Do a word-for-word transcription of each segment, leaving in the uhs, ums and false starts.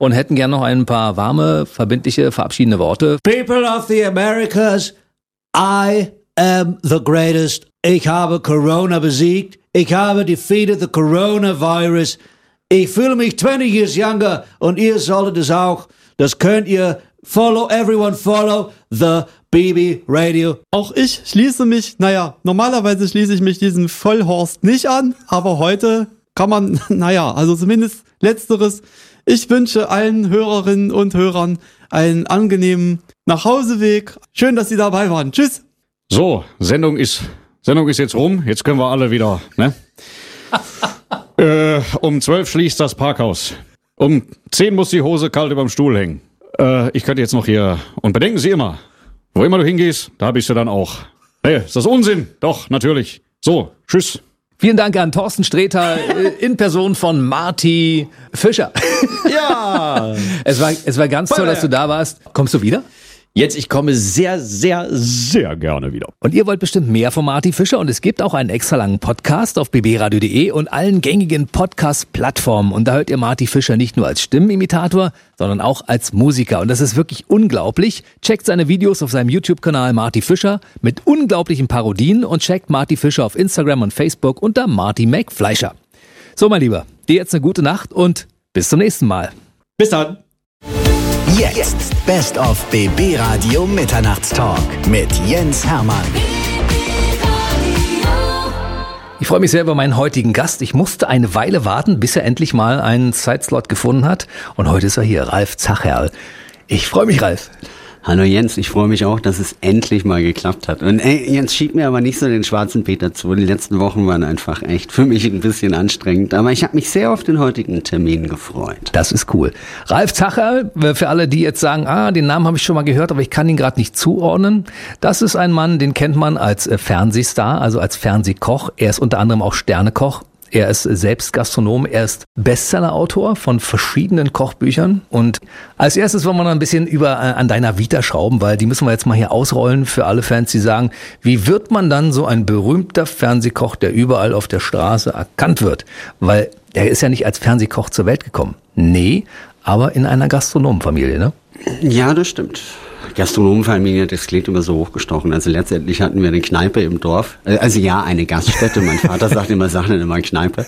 und hätten gern noch ein paar warme, verbindliche, verabschiedende Worte. People of the Americas, I am the greatest. Ich habe Corona besiegt. Ich habe defeated the coronavirus. Ich fühle mich twenty years younger und ihr solltet es auch. Das könnt ihr. Follow, everyone follow the B B Radio. Auch ich schließe mich, naja, normalerweise schließe ich mich diesem Vollhorst nicht an, aber heute kann man, naja, also zumindest Letzteres. Ich wünsche allen Hörerinnen und Hörern einen angenehmen Nachhauseweg. Schön, dass Sie dabei waren. Tschüss. So, Sendung ist, Sendung ist jetzt rum. Jetzt können wir alle wieder, ne? äh, um zwölf schließt das Parkhaus. Um zehn muss die Hose kalt überm Stuhl hängen. Äh, ich könnte jetzt noch hier... Und bedenken Sie immer, wo immer du hingehst, da bist du dann auch. Hey, ist das Unsinn? Doch, natürlich. So, tschüss. Vielen Dank an Thorsten Sträter in Person von Marty Fischer. Ja. Es war, es war ganz toll, dass du da warst. Kommst du wieder? Jetzt, ich komme sehr, sehr, sehr gerne wieder. Und ihr wollt bestimmt mehr von Marty Fischer und es gibt auch einen extra langen Podcast auf b b radio punkt d e und allen gängigen Podcast-Plattformen. Und da hört ihr Marty Fischer nicht nur als Stimmenimitator, sondern auch als Musiker. Und das ist wirklich unglaublich. Checkt seine Videos auf seinem YouTube-Kanal Marty Fischer mit unglaublichen Parodien und checkt Marty Fischer auf Instagram und Facebook unter Marty McFleischer. So, mein Lieber, dir jetzt eine gute Nacht und bis zum nächsten Mal. Bis dann. Jetzt Best of B B Radio Mitternachtstalk mit Jens Hermann. Ich freue mich sehr über meinen heutigen Gast. Ich musste eine Weile warten, bis er endlich mal einen Zeitslot gefunden hat. Und heute ist er hier, Ralf Zacherl. Ich freue mich, Ralf. Hallo Jens, ich freue mich auch, dass es endlich mal geklappt hat. Und ey, Jens, schieb mir aber nicht so den schwarzen Peter zu. Die letzten Wochen waren einfach echt für mich ein bisschen anstrengend. Aber ich habe mich sehr auf den heutigen Termin gefreut. Das ist cool. Ralf Zacherl, für alle, die jetzt sagen, ah, den Namen habe ich schon mal gehört, aber ich kann ihn gerade nicht zuordnen. Das ist ein Mann, den kennt man als Fernsehstar, also als Fernsehkoch. Er ist unter anderem auch Sternekoch. Er ist selbst Gastronom, er ist Bestsellerautor von verschiedenen Kochbüchern. Und als erstes wollen wir noch ein bisschen über äh, an deiner Vita schrauben, weil die müssen wir jetzt mal hier ausrollen für alle Fans, die sagen, wie wird man dann so ein berühmter Fernsehkoch, der überall auf der Straße erkannt wird? Weil er ist ja nicht als Fernsehkoch zur Welt gekommen. Nee, aber in einer Gastronomenfamilie, ne? Ja, das stimmt. Gastronomenfamilie, das klingt immer so hochgestochen. Also letztendlich hatten wir eine Kneipe im Dorf. Also ja, eine Gaststätte. Mein Vater sagt immer, sagt dann immer Kneipe.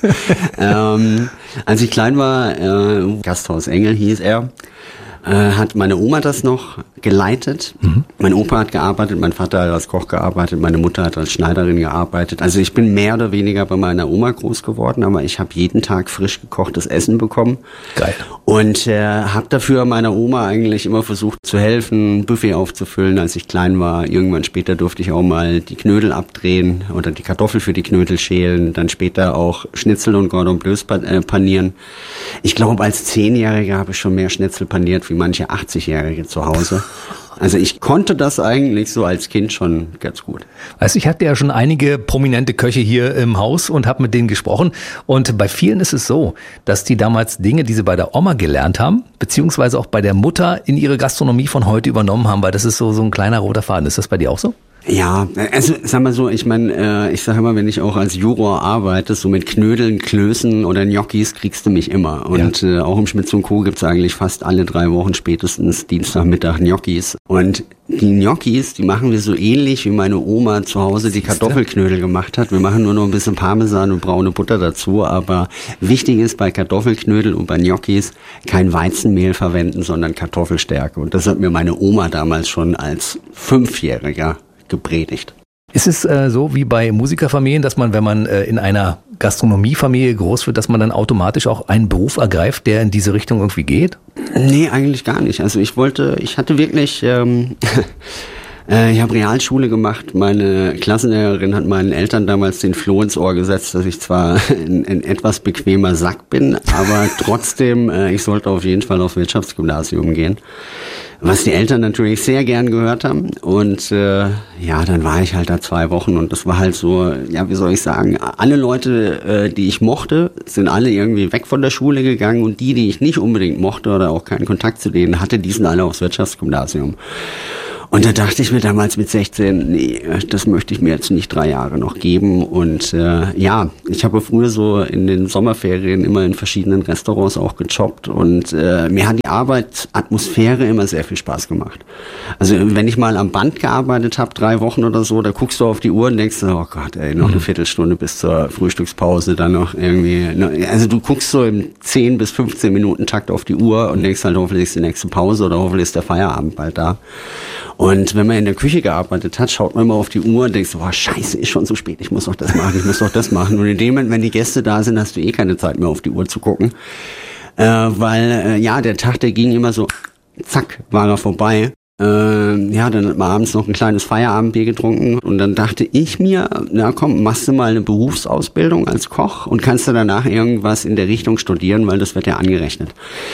ähm, als ich klein war, äh, Gasthaus Engel hieß er, äh, hat meine Oma das noch geleitet. Mhm. Mein Opa hat gearbeitet, mein Vater hat als Koch gearbeitet, meine Mutter hat als Schneiderin gearbeitet. Also ich bin mehr oder weniger bei meiner Oma groß geworden, aber ich habe jeden Tag frisch gekochtes Essen bekommen. Geil. Und äh, habe dafür meiner Oma eigentlich immer versucht zu helfen, Buffet aufzufüllen, als ich klein war. Irgendwann später durfte ich auch mal die Knödel abdrehen oder die Kartoffel für die Knödel schälen, dann später auch Schnitzel und Cordon Bleus panieren. Ich glaube, als Zehnjähriger habe ich schon mehr Schnitzel paniert wie manche achtzigjährige zu Hause. Also ich konnte das eigentlich so als Kind schon ganz gut. Weißt du, ich hatte ja schon einige prominente Köche hier im Haus und habe mit denen gesprochen. Und bei vielen ist es so, dass die damals Dinge, die sie bei der Oma gelernt haben, beziehungsweise auch bei der Mutter in ihre Gastronomie von heute übernommen haben, weil das ist so, so ein kleiner roter Faden. Ist das bei dir auch so? Ja, also sag mal so, ich meine, äh, ich sage immer, wenn ich auch als Juror arbeite, so mit Knödeln, Klößen oder Gnocchis kriegst du mich immer. Und ja. äh, auch im Schmitz und Co. gibt's eigentlich fast alle drei Wochen spätestens Dienstagmittag Gnocchis. Und die Gnocchis, die machen wir so ähnlich, wie meine Oma zu Hause die Kartoffelknödel gemacht hat. Wir machen nur noch ein bisschen Parmesan und braune Butter dazu. Aber wichtig ist bei Kartoffelknödel und bei Gnocchis kein Weizenmehl verwenden, sondern Kartoffelstärke. Und das hat mir meine Oma damals schon als Fünfjähriger gepredigt. Ist es äh, so wie bei Musikerfamilien, dass man, wenn man äh, in einer Gastronomiefamilie groß wird, dass man dann automatisch auch einen Beruf ergreift, der in diese Richtung irgendwie geht? Nee, eigentlich gar nicht. Also ich wollte, ich hatte wirklich, ähm, äh, ich habe Realschule gemacht. Meine Klassenlehrerin hat meinen Eltern damals den Floh ins Ohr gesetzt, dass ich zwar ein, ein etwas bequemer Sack bin, aber trotzdem, äh, ich sollte auf jeden Fall aufs Wirtschaftsgymnasium gehen. Was die Eltern natürlich sehr gern gehört haben. Und äh, ja, dann war ich halt da zwei Wochen und das war halt so, ja, wie soll ich sagen, alle Leute, äh, die ich mochte, sind alle irgendwie weg von der Schule gegangen und die, die ich nicht unbedingt mochte oder auch keinen Kontakt zu denen hatte, die sind alle aufs Wirtschaftsgymnasium. Und da dachte ich mir damals mit sechzehn, nee, das möchte ich mir jetzt nicht drei Jahre noch geben. Und äh, ja, ich habe früher so in den Sommerferien immer in verschiedenen Restaurants auch gejobbt. Und äh, mir hat die Arbeitsatmosphäre immer sehr viel Spaß gemacht. Also wenn ich mal am Band gearbeitet habe, drei Wochen oder so, da guckst du auf die Uhr und denkst, oh Gott, ey, noch eine Viertelstunde bis zur Frühstückspause, dann noch irgendwie. Also du guckst so im zehn bis fünfzehn Minuten Takt auf die Uhr und denkst halt, hoffentlich ist die nächste Pause oder hoffentlich ist der Feierabend bald da. Und wenn man in der Küche gearbeitet hat, schaut man mal auf die Uhr und denkt so, boah, scheiße, ist schon so spät, ich muss doch das machen, ich muss doch das machen. Und in dem Moment, wenn die Gäste da sind, hast du eh keine Zeit mehr auf die Uhr zu gucken. Äh, weil, äh, ja, der Tag, der ging immer so, zack, war er vorbei. Äh, ja, dann hat man abends noch ein kleines Feierabendbier getrunken und dann dachte ich mir, na komm, machst du mal eine Berufsausbildung als Koch und kannst du danach irgendwas in der Richtung studieren, weil das wird ja angerechnet.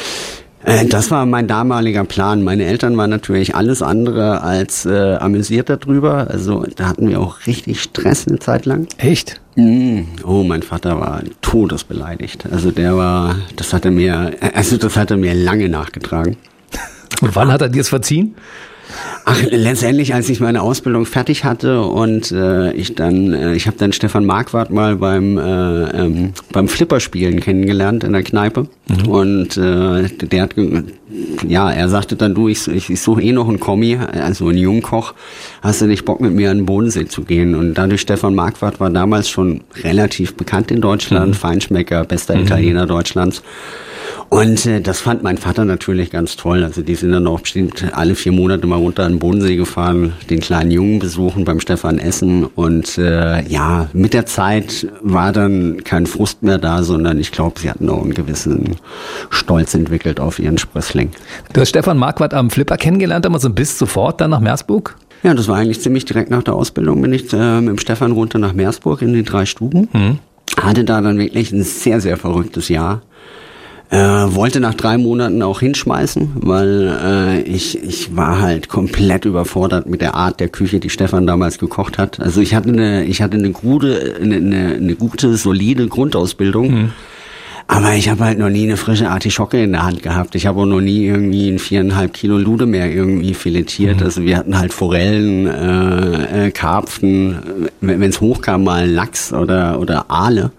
Das war mein damaliger Plan. Meine Eltern waren natürlich alles andere als äh, amüsiert darüber. Also da hatten wir auch richtig Stress eine Zeit lang. Echt? Mm. Oh, mein Vater war todesbeleidigt. Also der war, das hat er mir, also das hat er mir lange nachgetragen. Und wann hat er dir es verziehen? Ach, letztendlich, als ich meine Ausbildung fertig hatte und äh, ich dann, äh, ich habe dann Stefan Marquardt mal beim äh, ähm, beim Flipperspielen kennengelernt in der Kneipe mhm. und äh, der hat, ja, er sagte dann, du, ich, ich, ich suche eh noch einen Kommi, also einen Jungkoch, hast du nicht Bock mit mir an den Bodensee zu gehen? Und dadurch, Stefan Marquardt war damals schon relativ bekannt in Deutschland, mhm. Feinschmecker, bester mhm. Italiener Deutschlands. Und äh, das fand mein Vater natürlich ganz toll. Also die sind dann auch bestimmt alle vier Monate mal runter an den Bodensee gefahren, den kleinen Jungen besuchen, beim Stefan essen. Und äh, ja, mit der Zeit war dann kein Frust mehr da, sondern ich glaube, sie hatten auch einen gewissen Stolz entwickelt auf ihren Sprössling. Du hast Stefan Marquardt am Flipper kennengelernt, damals und bist sofort dann nach Meersburg? Ja, das war eigentlich ziemlich direkt nach der Ausbildung, bin ich äh, mit dem Stefan runter nach Meersburg in die drei Stuben. Mhm. Hatte da dann wirklich ein sehr, sehr verrücktes Jahr. Äh, wollte nach drei Monaten auch hinschmeißen, weil äh, ich ich war halt komplett überfordert mit der Art der Küche, die Stefan damals gekocht hat. Also ich hatte eine ich hatte eine gute eine, eine, eine gute solide Grundausbildung, mhm. aber ich habe halt noch nie eine frische Artischocke in der Hand gehabt. Ich habe auch noch nie irgendwie ein viereinhalb Kilo Ludemeer irgendwie filetiert. Mhm. Also wir hatten halt Forellen, äh, äh, Karpfen, wenn es hochkam mal Lachs oder oder Aale.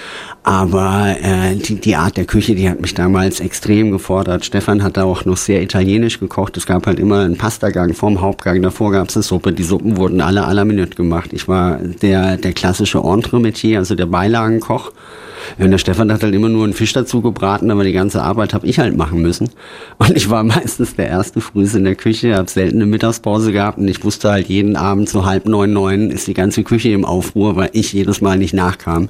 Aber äh, die, die Art der Küche, die hat mich damals extrem gefordert. Stefan hat da auch noch sehr italienisch gekocht. Es gab halt immer einen Pastagang vorm Hauptgang. Davor gab es eine Suppe. Die Suppen wurden alle à la minute gemacht. Ich war der der klassische Entremetier, also der Beilagenkoch. Und der Stefan hat halt immer nur einen Fisch dazu gebraten, aber die ganze Arbeit habe ich halt machen müssen. Und ich war meistens der erste früh in der Küche, habe selten eine Mittagspause gehabt und ich wusste halt jeden Abend so halb neun, neun ist die ganze Küche im Aufruhr, weil ich jedes Mal nicht nachkam.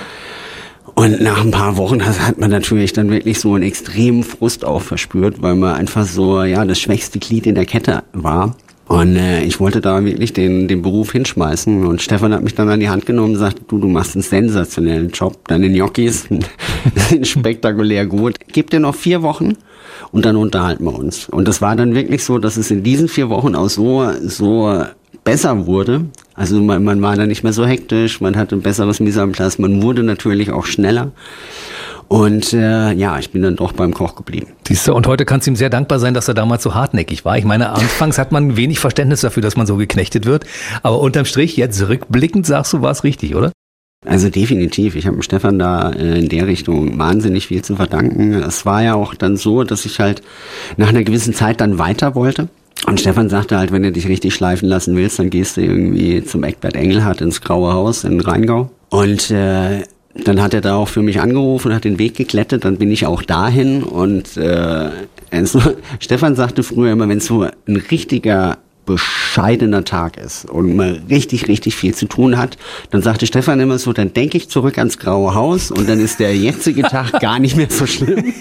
Und nach ein paar Wochen hat man natürlich dann wirklich so einen extremen Frust auch verspürt, weil man einfach so, ja, das schwächste Glied in der Kette war. Und äh, ich wollte da wirklich den den Beruf hinschmeißen. Und Stefan hat mich dann an die Hand genommen und sagte, du, du machst einen sensationellen Job. Deine Gnocchis sind spektakulär gut. Gib dir noch vier Wochen und dann unterhalten wir uns. Und das war dann wirklich so, dass es in diesen vier Wochen auch so so besser wurde. Also man, man war da nicht mehr so hektisch, man hatte ein besseres Mise en place, man wurde natürlich auch schneller. Und äh, ja, ich bin dann doch beim Koch geblieben. Siehst du, und heute kannst du ihm sehr dankbar sein, dass er damals so hartnäckig war. Ich meine, anfangs hat man wenig Verständnis dafür, dass man so geknechtet wird. Aber unterm Strich, jetzt rückblickend, sagst du, war es richtig, oder? Also definitiv. Ich habe dem Stefan da äh, in der Richtung wahnsinnig viel zu verdanken. Es war ja auch dann so, dass ich halt nach einer gewissen Zeit dann weiter wollte. Und Stefan sagte halt, wenn du dich richtig schleifen lassen willst, dann gehst du irgendwie zum Eckbert Engelhardt ins Graue Haus in Rheingau. Und äh, dann hat er da auch für mich angerufen, hat den Weg geklettet, dann bin ich auch dahin. Und äh, also, Stefan sagte früher immer, wenn es so ein richtiger bescheidener Tag ist und man richtig, richtig viel zu tun hat, dann sagte Stefan immer so, dann denke ich zurück ans Graue Haus und dann ist der jetzige Tag gar nicht mehr so schlimm.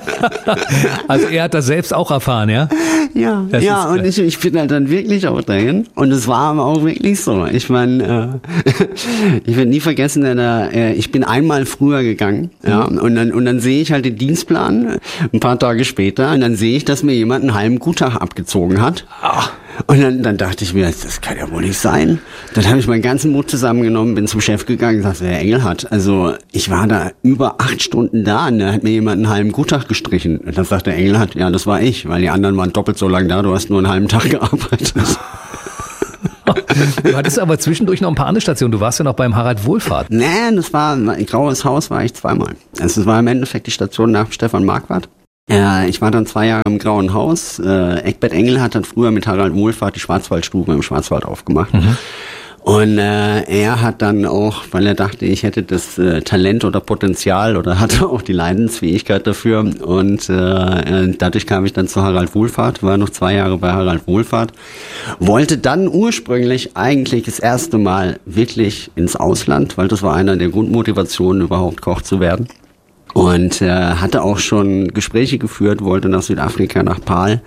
Also er hat das selbst auch erfahren, ja? Ja, das ja, und ich, ich bin halt dann wirklich auch dahin und es war aber auch wirklich so. Ich meine, äh, ich werde nie vergessen, äh, ich bin einmal früher gegangen, ja, und dann, und dann sehe ich halt den Dienstplan ein paar Tage später und dann sehe ich, dass mir jemand einen halben Guttag abgezogen hat. Ach. Und dann, dann dachte ich mir, das kann ja wohl nicht sein. Dann habe ich meinen ganzen Mut zusammengenommen, bin zum Chef gegangen und sagte, Herr Engelhardt, also ich war da über acht Stunden da und da hat mir jemand einen halben Guttag gestrichen. Und dann sagte der Engelhardt, ja, das war ich, weil die anderen waren doppelt so lange da, du hast nur einen halben Tag gearbeitet. Du hattest aber zwischendurch noch ein paar andere Stationen. Du warst ja noch beim Harald Wohlfahrt. Nee, das war, ein graues Haus war ich zweimal. Also es war im Endeffekt die Station nach Stefan Marquardt. Äh, ich war dann zwei Jahre im Grauen Haus. Äh, Eckbert Engel hat dann früher mit Harald Wohlfahrt die Schwarzwaldstube im Schwarzwald aufgemacht. Mhm. Und äh, er hat dann auch, weil er dachte, ich hätte das äh, Talent oder Potenzial oder hatte auch die Leidensfähigkeit dafür. Und äh, dadurch kam ich dann zu Harald Wohlfahrt, war noch zwei Jahre bei Harald Wohlfahrt. Wollte dann ursprünglich eigentlich das erste Mal wirklich ins Ausland, weil das war einer der Grundmotivationen, überhaupt Koch zu werden. Und äh, hatte auch schon Gespräche geführt, wollte nach Südafrika, nach Paarl.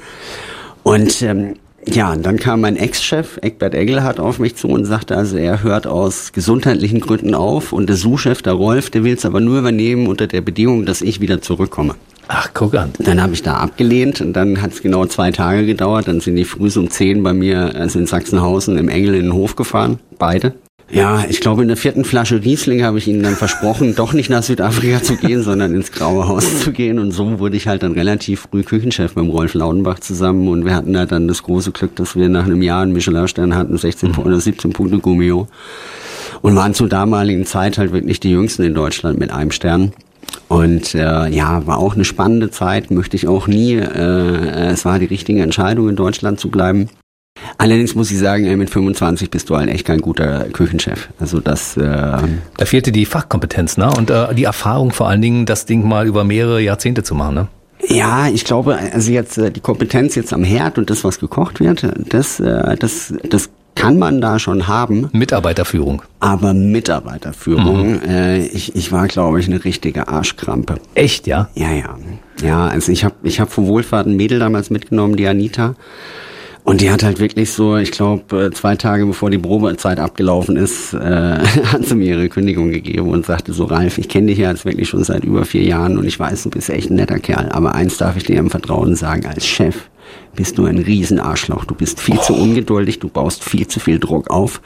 Und ähm, ja, und dann kam mein Ex-Chef, Eckbert Engelhardt, auf mich zu und sagte, also er hört aus gesundheitlichen Gründen auf und der Sous-Chef, der Rolf, der will es aber nur übernehmen unter der Bedingung, dass ich wieder zurückkomme. Ach, guck an. Dann habe ich da abgelehnt und dann hat es genau zwei Tage gedauert. Dann sind die früh um zehn bei mir, also in Sachsenhausen, im Engel in den Hof gefahren, beide. Ja, ich glaube, in der vierten Flasche Riesling habe ich ihnen dann versprochen, doch nicht nach Südafrika zu gehen, sondern ins Graue Haus zu gehen. Und so wurde ich halt dann relativ früh Küchenchef mit dem Rolf Laudenbach zusammen. Und wir hatten halt dann das große Glück, dass wir nach einem Jahr einen Michelin-Stern hatten, sechzehn oder siebzehn Punkte Gummio. Und waren zur damaligen Zeit halt wirklich die Jüngsten in Deutschland mit einem Stern. Und äh, ja, war auch eine spannende Zeit, möchte ich auch nie. Äh, es war die richtige Entscheidung, in Deutschland zu bleiben. Allerdings muss ich sagen, ey, mit fünfundzwanzig bist du halt echt kein guter Küchenchef. Also das. Äh da fehlte die Fachkompetenz, ne? Und äh, die Erfahrung vor allen Dingen, das Ding mal über mehrere Jahrzehnte zu machen, ne? Ja, ich glaube, also jetzt äh, die Kompetenz jetzt am Herd und das, was gekocht wird, das, äh, das, das kann man da schon haben. Mitarbeiterführung. Aber Mitarbeiterführung, mhm. äh, ich, ich war, glaube ich, eine richtige Arschkrampe. Echt, ja? Ja, ja. Ja, also ich habe ich hab vor Wohlfahrt ein Mädel damals mitgenommen, die Anita. Und die hat halt wirklich so, ich glaube, zwei Tage bevor die Probezeit abgelaufen ist, äh, hat sie mir ihre Kündigung gegeben und sagte so, Ralf, ich kenne dich ja jetzt wirklich schon seit über vier Jahren und ich weiß, du bist echt ein netter Kerl, aber eins darf ich dir im Vertrauen sagen, als Chef bist du ein Riesenarschloch, du bist viel oh. zu ungeduldig, du baust viel zu viel Druck auf.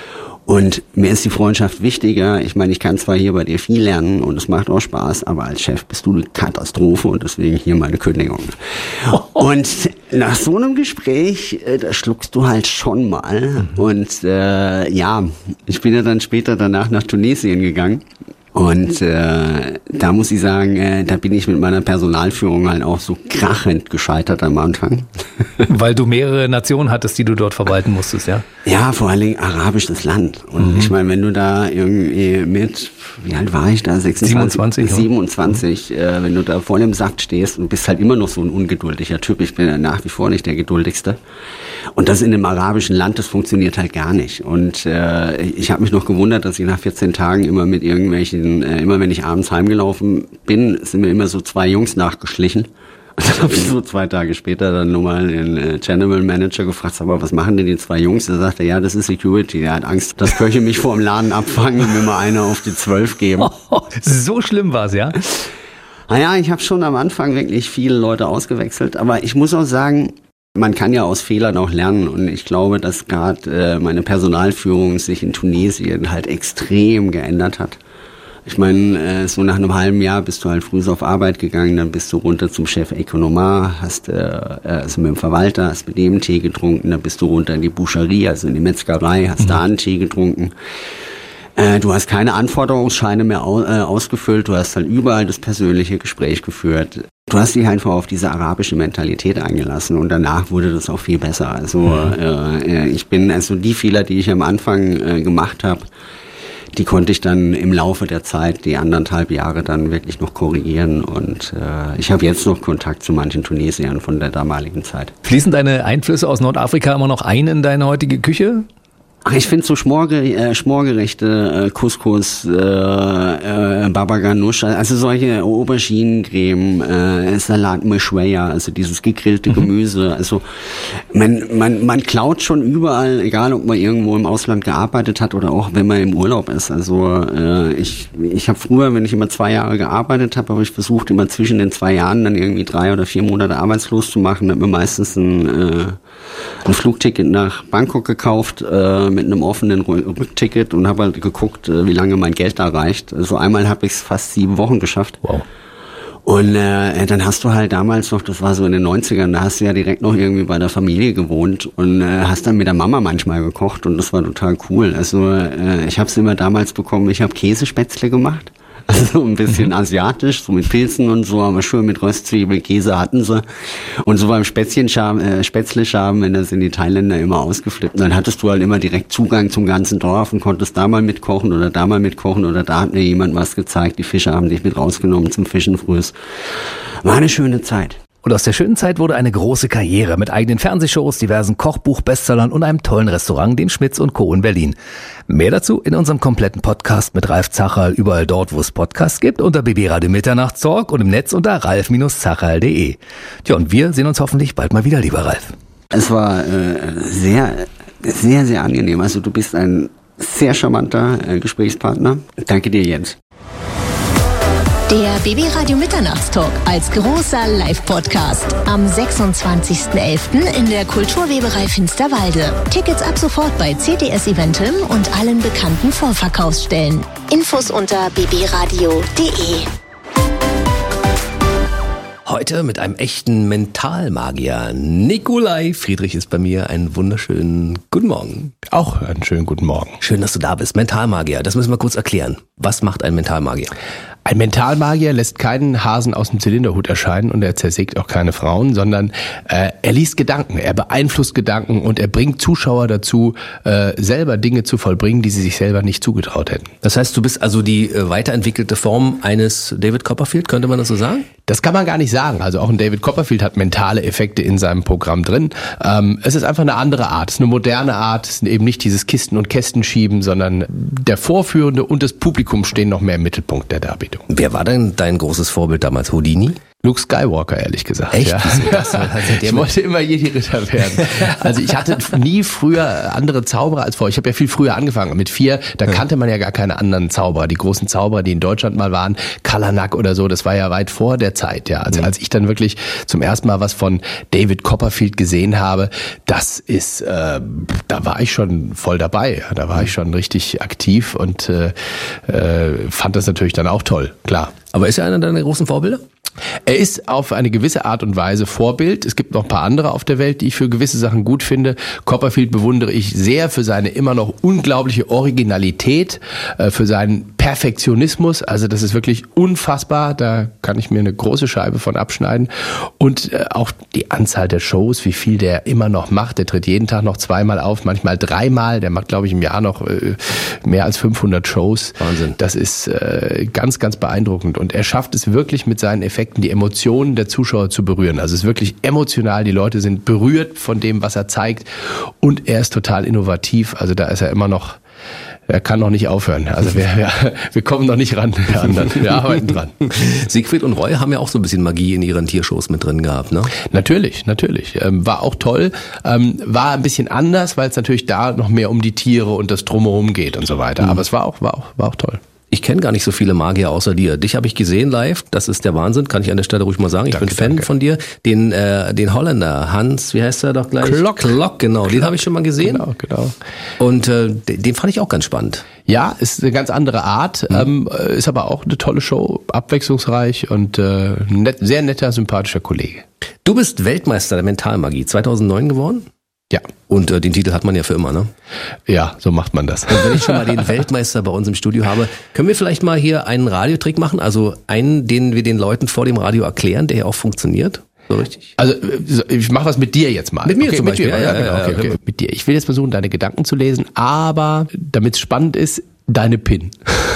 Und mir ist die Freundschaft wichtiger. Ich meine, ich kann zwar hier bei dir viel lernen und es macht auch Spaß, aber als Chef bist du eine Katastrophe und deswegen hier meine Kündigung. Und nach so einem Gespräch, äh, da schluckst du halt schon mal. Mhm. Und äh, ja, ich bin ja dann später danach nach Tunesien gegangen. Und äh, da muss ich sagen, äh, da bin ich mit meiner Personalführung halt auch so krachend gescheitert am Anfang. Weil du mehrere Nationen hattest, die du dort verwalten musstest, ja? Ja, vor allen Dingen arabisches Land. Und mhm. ich meine, wenn du da irgendwie mit, wie alt war ich da? sechsundzwanzig, siebenundzwanzig. siebenundzwanzig, äh, wenn du da voll im Saft stehst und bist halt immer noch so ein ungeduldiger Typ. Ich bin ja nach wie vor nicht der geduldigste. Und das in einem arabischen Land, das funktioniert halt gar nicht. Und äh, ich habe mich noch gewundert, dass ich nach vierzehn Tagen immer mit irgendwelchen, äh, immer wenn ich abends heimgelaufen bin, sind mir immer so zwei Jungs nachgeschlichen. Und dann habe ich so zwei Tage später dann nochmal den äh, General Manager gefragt, sag mal, was machen denn die zwei Jungs? Da sagte er, ja, das ist Security. Er hat Angst, dass Köche mich vor dem Laden abfangen und mir mal einer auf die zwölf geben. Oh, so schlimm war's, ja? Naja, ich habe schon am Anfang wirklich viele Leute ausgewechselt. Aber ich muss auch sagen, man kann ja aus Fehlern auch lernen und ich glaube, dass gerade äh, meine Personalführung sich in Tunesien halt extrem geändert hat. Ich meine, äh, so nach einem halben Jahr bist du halt früh auf Arbeit gegangen, dann bist du runter zum Chef Economar, hast äh, also mit dem Verwalter, hast mit dem Tee getrunken, dann bist du runter in die Boucherie, also in die Metzgerei, hast mhm. da einen Tee getrunken. Äh, du hast keine Anforderungsscheine mehr au- äh, ausgefüllt, du hast halt überall das persönliche Gespräch geführt. Du hast dich einfach auf diese arabische Mentalität eingelassen und danach wurde das auch viel besser. Also mhm. äh, ich bin, also die Fehler, die ich am Anfang äh, gemacht habe, die konnte ich dann im Laufe der Zeit, die anderthalb Jahre dann wirklich noch korrigieren und äh, ich habe jetzt noch Kontakt zu manchen Tunesiern von der damaligen Zeit. Fließen deine Einflüsse aus Nordafrika immer noch ein in deine heutige Küche? Ach, ich finde so Schmorge, äh, Schmorgerichte, äh, Couscous, äh, äh, Baba Ganoush, also solche Auberginencreme, äh, Salat Meshweya, also dieses gegrillte Gemüse. Also man, man, man klaut schon überall, egal ob man irgendwo im Ausland gearbeitet hat oder auch wenn man im Urlaub ist. Also äh, ich, ich habe früher, wenn ich immer zwei Jahre gearbeitet habe, habe ich versucht, immer zwischen den zwei Jahren dann irgendwie drei oder vier Monate arbeitslos zu machen. Da hat man meistens ein äh, ein Flugticket nach Bangkok gekauft äh, mit einem offenen Rückticket und habe halt geguckt, äh, wie lange mein Geld da reicht. Also einmal habe ich es fast sieben Wochen geschafft. Wow. Und äh, dann hast du halt damals noch, das war so in den neunzigern, da hast du ja direkt noch irgendwie bei der Familie gewohnt und äh, hast dann mit der Mama manchmal gekocht und das war total cool. Also äh, ich habe es immer damals bekommen, ich habe Käsespätzle gemacht. Also ein bisschen asiatisch, so mit Pilzen und so, aber schön mit Röstzwiebel, Käse hatten sie. Und so beim Spätzchen-Schaben, äh, Spätzle-Schaben, wenn das in die Thailänder immer ausgeflippt. Und dann hattest du halt immer direkt Zugang zum ganzen Dorf und konntest da mal mitkochen oder da mal mitkochen oder da hat mir jemand was gezeigt. Die Fischer haben dich mit rausgenommen zum Fischen frühs. War eine schöne Zeit. Und aus der schönen Zeit wurde eine große Karriere mit eigenen Fernsehshows, diversen Kochbuch-Bestsellern und einem tollen Restaurant, dem Schmitz und Co. in Berlin. Mehr dazu in unserem kompletten Podcast mit Ralf Zacherl, überall dort, wo es Podcasts gibt, unter B B Radio Mitternachtstalk und im Netz unter ralf zacherl punkt de. Tja, und wir sehen uns hoffentlich bald mal wieder, lieber Ralf. Es war äh, sehr, sehr, sehr angenehm. Also du bist ein sehr charmanter äh, Gesprächspartner. Danke dir, Jens. Der B B Radio Mitternachtstalk als großer Live-Podcast am sechsundzwanzigsten elften in der Kulturweberei Finsterwalde. Tickets ab sofort bei C T S Eventim und allen bekannten Vorverkaufsstellen. Infos unter b b radio punkt de. Heute mit einem echten Mentalmagier. Nikolai Friedrich ist bei mir. Einen wunderschönen guten Morgen. Auch einen schönen guten Morgen. Schön, dass du da bist. Mentalmagier, das müssen wir kurz erklären. Was macht ein Mentalmagier? Ein Mentalmagier lässt keinen Hasen aus dem Zylinderhut erscheinen und er zersägt auch keine Frauen, sondern äh, er liest Gedanken, er beeinflusst Gedanken und er bringt Zuschauer dazu, äh, selber Dinge zu vollbringen, die sie sich selber nicht zugetraut hätten. Das heißt, du bist also die äh, weiterentwickelte Form eines David Copperfield, könnte man das so sagen? Das kann man gar nicht sagen. Also auch ein David Copperfield hat mentale Effekte in seinem Programm drin. Ähm, es ist einfach eine andere Art, es ist eine moderne Art, es ist eben nicht dieses Kisten- und Kästenschieben, sondern der Vorführende und das Publikum stehen noch mehr im Mittelpunkt der Darbietung. Wer war denn dein großes Vorbild damals? Houdini? Luke Skywalker, ehrlich gesagt. Echt? Ja. Das war, also ich wollte immer Jedi-Ritter werden. Also ich hatte nie früher andere Zauberer als vorher. Ich habe ja viel früher angefangen. Mit vier, da kannte man ja gar keine anderen Zauberer. Die großen Zauberer, die in Deutschland mal waren, Kalanak oder so, das war ja weit vor der Zeit. Ja, also als ich dann wirklich zum ersten Mal was von David Copperfield gesehen habe, das ist, äh, da war ich schon voll dabei. Da war ich schon richtig aktiv und äh, äh, fand das natürlich dann auch toll, klar. Aber ist er einer deiner großen Vorbilder? Er ist auf eine gewisse Art und Weise Vorbild. Es gibt noch ein paar andere auf der Welt, die ich für gewisse Sachen gut finde. Copperfield bewundere ich sehr für seine immer noch unglaubliche Originalität, für seinen Perfektionismus. Also das ist wirklich unfassbar. Da kann ich mir eine große Scheibe von abschneiden. Und auch die Anzahl der Shows, wie viel der immer noch macht. Der tritt jeden Tag noch zweimal auf, manchmal dreimal. Der macht, glaube ich, im Jahr noch mehr als fünfhundert Shows. Wahnsinn. Das ist ganz, ganz beeindruckend. Und er schafft es wirklich mit seinen Effekten, die Emotionen der Zuschauer zu berühren. Also es ist wirklich emotional, die Leute sind berührt von dem, was er zeigt und er ist total innovativ, also da ist er immer noch, er kann noch nicht aufhören. Also wir, wir, wir kommen noch nicht ran, wir anderen, wir arbeiten dran. Siegfried und Roy haben ja auch so ein bisschen Magie in ihren Tiershows mit drin gehabt, ne? Natürlich, natürlich. Ähm, war auch toll, ähm, war ein bisschen anders, weil es natürlich da noch mehr um die Tiere und das Drumherum geht und so weiter. Aber es war auch, war auch, war auch toll. Ich kenne gar nicht so viele Magier außer dir. Dich habe ich gesehen live, das ist der Wahnsinn, kann ich an der Stelle ruhig mal sagen. Ich danke, bin Fan danke. von dir. Den äh, den Holländer, Hans, wie heißt er doch gleich? Klock. Klock, genau, Klock. Den habe ich schon mal gesehen. Genau, genau. Und äh, den fand ich auch ganz spannend. Ja, ist eine ganz andere Art, mhm. ähm, ist aber auch eine tolle Show, abwechslungsreich und äh, nett, sehr netter, sympathischer Kollege. Du bist Weltmeister der Mentalmagie zweitausendneun geworden? Ja. Und äh, den Titel hat man ja für immer, ne? Ja, so macht man das. Und wenn ich schon mal den Weltmeister bei uns im Studio habe, können wir vielleicht mal hier einen Radiotrick machen? Also einen, den wir den Leuten vor dem Radio erklären, der ja auch funktioniert? So richtig? Also ich mache was mit dir jetzt mal. Mit mir okay, zum mit Beispiel? Dir. Ja, ja, genau. Okay, okay. Mit dir. Ich will jetzt versuchen, deine Gedanken zu lesen, aber damit es spannend ist, deine PIN.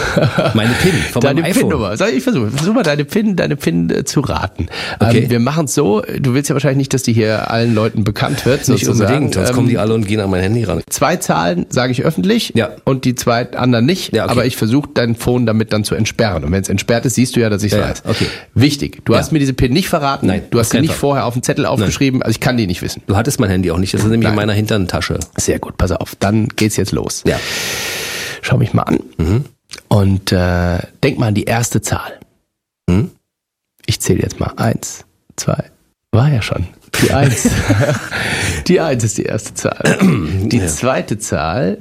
Meine PIN von deine meinem iPhone. PIN-Nummer. Ich versuche versuch mal deine PIN, deine PIN äh, zu raten. Okay. Ähm, wir machen es so, du willst ja wahrscheinlich nicht, dass die hier allen Leuten bekannt wird. Nicht sozusagen. unbedingt, sonst ähm, kommen die alle und gehen an mein Handy ran. Zwei Zahlen sage ich öffentlich ja. und die zwei anderen nicht, ja, okay. aber ich versuche dein Phone damit dann zu entsperren. Und wenn es entsperrt ist, siehst du ja, dass ich es ja, weiß. Ja, okay. Wichtig, du ja. hast mir diese PIN nicht verraten, Nein, du hast sie nicht Fall. vorher auf den Zettel aufgeschrieben, Nein. also ich kann die nicht wissen. Du hattest mein Handy auch nicht, das ist nämlich Nein. in meiner hinteren Tasche. Sehr gut, pass auf, dann geht's jetzt los. Ja. Schau mich mal an. Mhm. Und äh, denk mal an die erste Zahl. Hm? Ich zähle jetzt mal. Eins, zwei, war ja schon. Die Eins. Die Eins ist die erste Zahl. Die ja. zweite Zahl.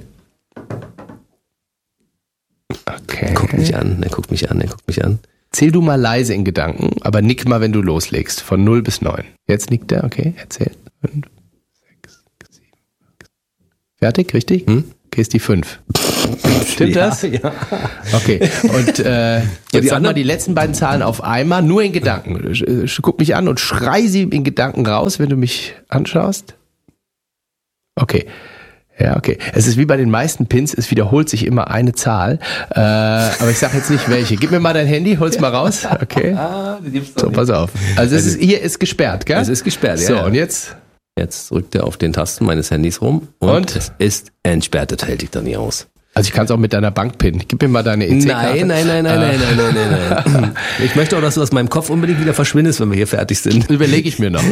Okay. Er guckt mich an, er guckt mich an, er guckt mich an. Zähl du mal leise in Gedanken, aber nick mal, wenn du loslegst. Von null bis neun. Jetzt nickt er, okay, erzähl. fünf, sechs, sieben. Fertig, richtig? Hm? Okay, ist die fünf. Stimmt ja, das? Ja. Okay, und äh, jetzt die sag anderen? mal die letzten beiden Zahlen auf einmal, nur in Gedanken. Guck mich an und schrei sie in Gedanken raus, wenn du mich anschaust. Okay. Ja, okay. Es ist wie bei den meisten Pins, es wiederholt sich immer eine Zahl. Äh, aber ich sag jetzt nicht welche. Gib mir mal dein Handy, hol's mal raus. Okay. So, pass auf. Also es ist, hier ist gesperrt, gell? Es ist gesperrt, ja. So, ja. und jetzt? Jetzt drückt er auf den Tasten meines Handys rum und, und? es ist entsperrt. Das hält dich dann nicht aus. Also ich kann es auch mit deiner Bank pinnen. Gib mir mal deine E C-Karte. Nein, nein, nein, nein, nein, nein, nein, nein, nein. Ich möchte auch, dass du aus meinem Kopf unbedingt wieder verschwindest, wenn wir hier fertig sind. Überlege ich mir noch.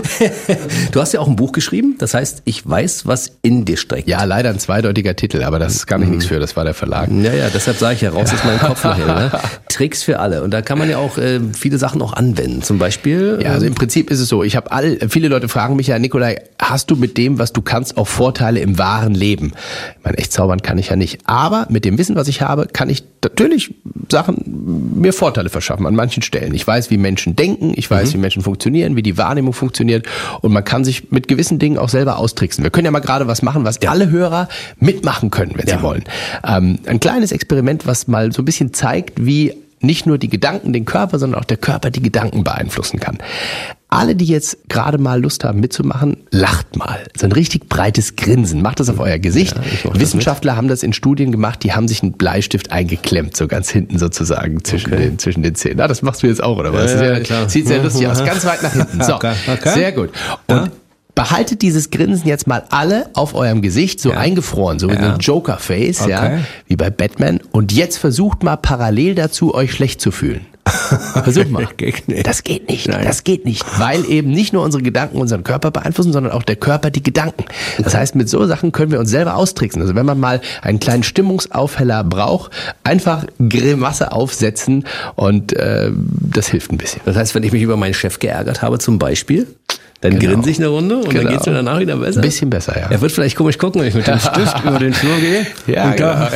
Du hast ja auch ein Buch geschrieben, das heißt, ich weiß, was in dir steckt. Ja, leider ein zweideutiger Titel, aber das kann ich nichts für, das war der Verlag. Ja, ja, deshalb sage ich ja, raus aus meinem Kopf nachher. Ne? Tricks für alle. Und da kann man ja auch äh, viele Sachen auch anwenden. Zum Beispiel. Ja, also im Prinzip ist es so, ich habe all, viele Leute fragen mich ja, Nikolai, hast du mit dem, was du kannst, auch Vorteile im wahren Leben? Ich meine, echt zaubern kann ich ja nicht. Aber mit dem Wissen, was ich habe, kann ich natürlich Sachen, mir Vorteile verschaffen an manchen Stellen. Ich weiß, wie Menschen denken, ich weiß, mhm. wie Menschen funktionieren, wie die Wahrnehmung funktioniert und man kann sich mit gewissen Dingen auch selber austricksen. Wir können ja mal gerade was machen, was ja. alle Hörer mitmachen können, wenn ja. sie wollen. Ähm, ein kleines Experiment, was mal so ein bisschen zeigt, wie nicht nur die Gedanken den Körper, sondern auch der Körper die Gedanken beeinflussen kann. Alle, die jetzt gerade mal Lust haben mitzumachen, lacht mal. So ein richtig breites Grinsen. Macht das auf euer Gesicht. Ja, Wissenschaftler das haben das in Studien gemacht, die haben sich einen Bleistift eingeklemmt, so ganz hinten sozusagen zwischen, okay. den, zwischen den Zähnen. Na, das machst du jetzt auch, oder was? Ja, ja, ja, klar. Sieht sehr lustig aus. Ganz weit nach hinten. So, okay. Okay. Sehr gut. Und ja. behaltet dieses Grinsen jetzt mal alle auf eurem Gesicht, so ja. eingefroren, so ja. in einem Joker-Face, okay. ja, wie bei Batman. Und jetzt versucht mal parallel dazu, euch schlecht zu fühlen. Versuch mal. Das geht nicht. Nein. Das geht nicht. Weil eben nicht nur unsere Gedanken unseren Körper beeinflussen, sondern auch der Körper die Gedanken. Das heißt, mit so Sachen können wir uns selber austricksen. Also wenn man mal einen kleinen Stimmungsaufheller braucht, einfach Grimasse aufsetzen und äh, das hilft ein bisschen. Das heißt, wenn ich mich über meinen Chef geärgert habe zum Beispiel, dann genau. grinse ich eine Runde und genau. dann geht's mir danach wieder besser. Ein bisschen besser, ja. Er wird vielleicht komisch gucken, wenn ich mit dem Stift über den Flur gehe. Ja, und genau. Da,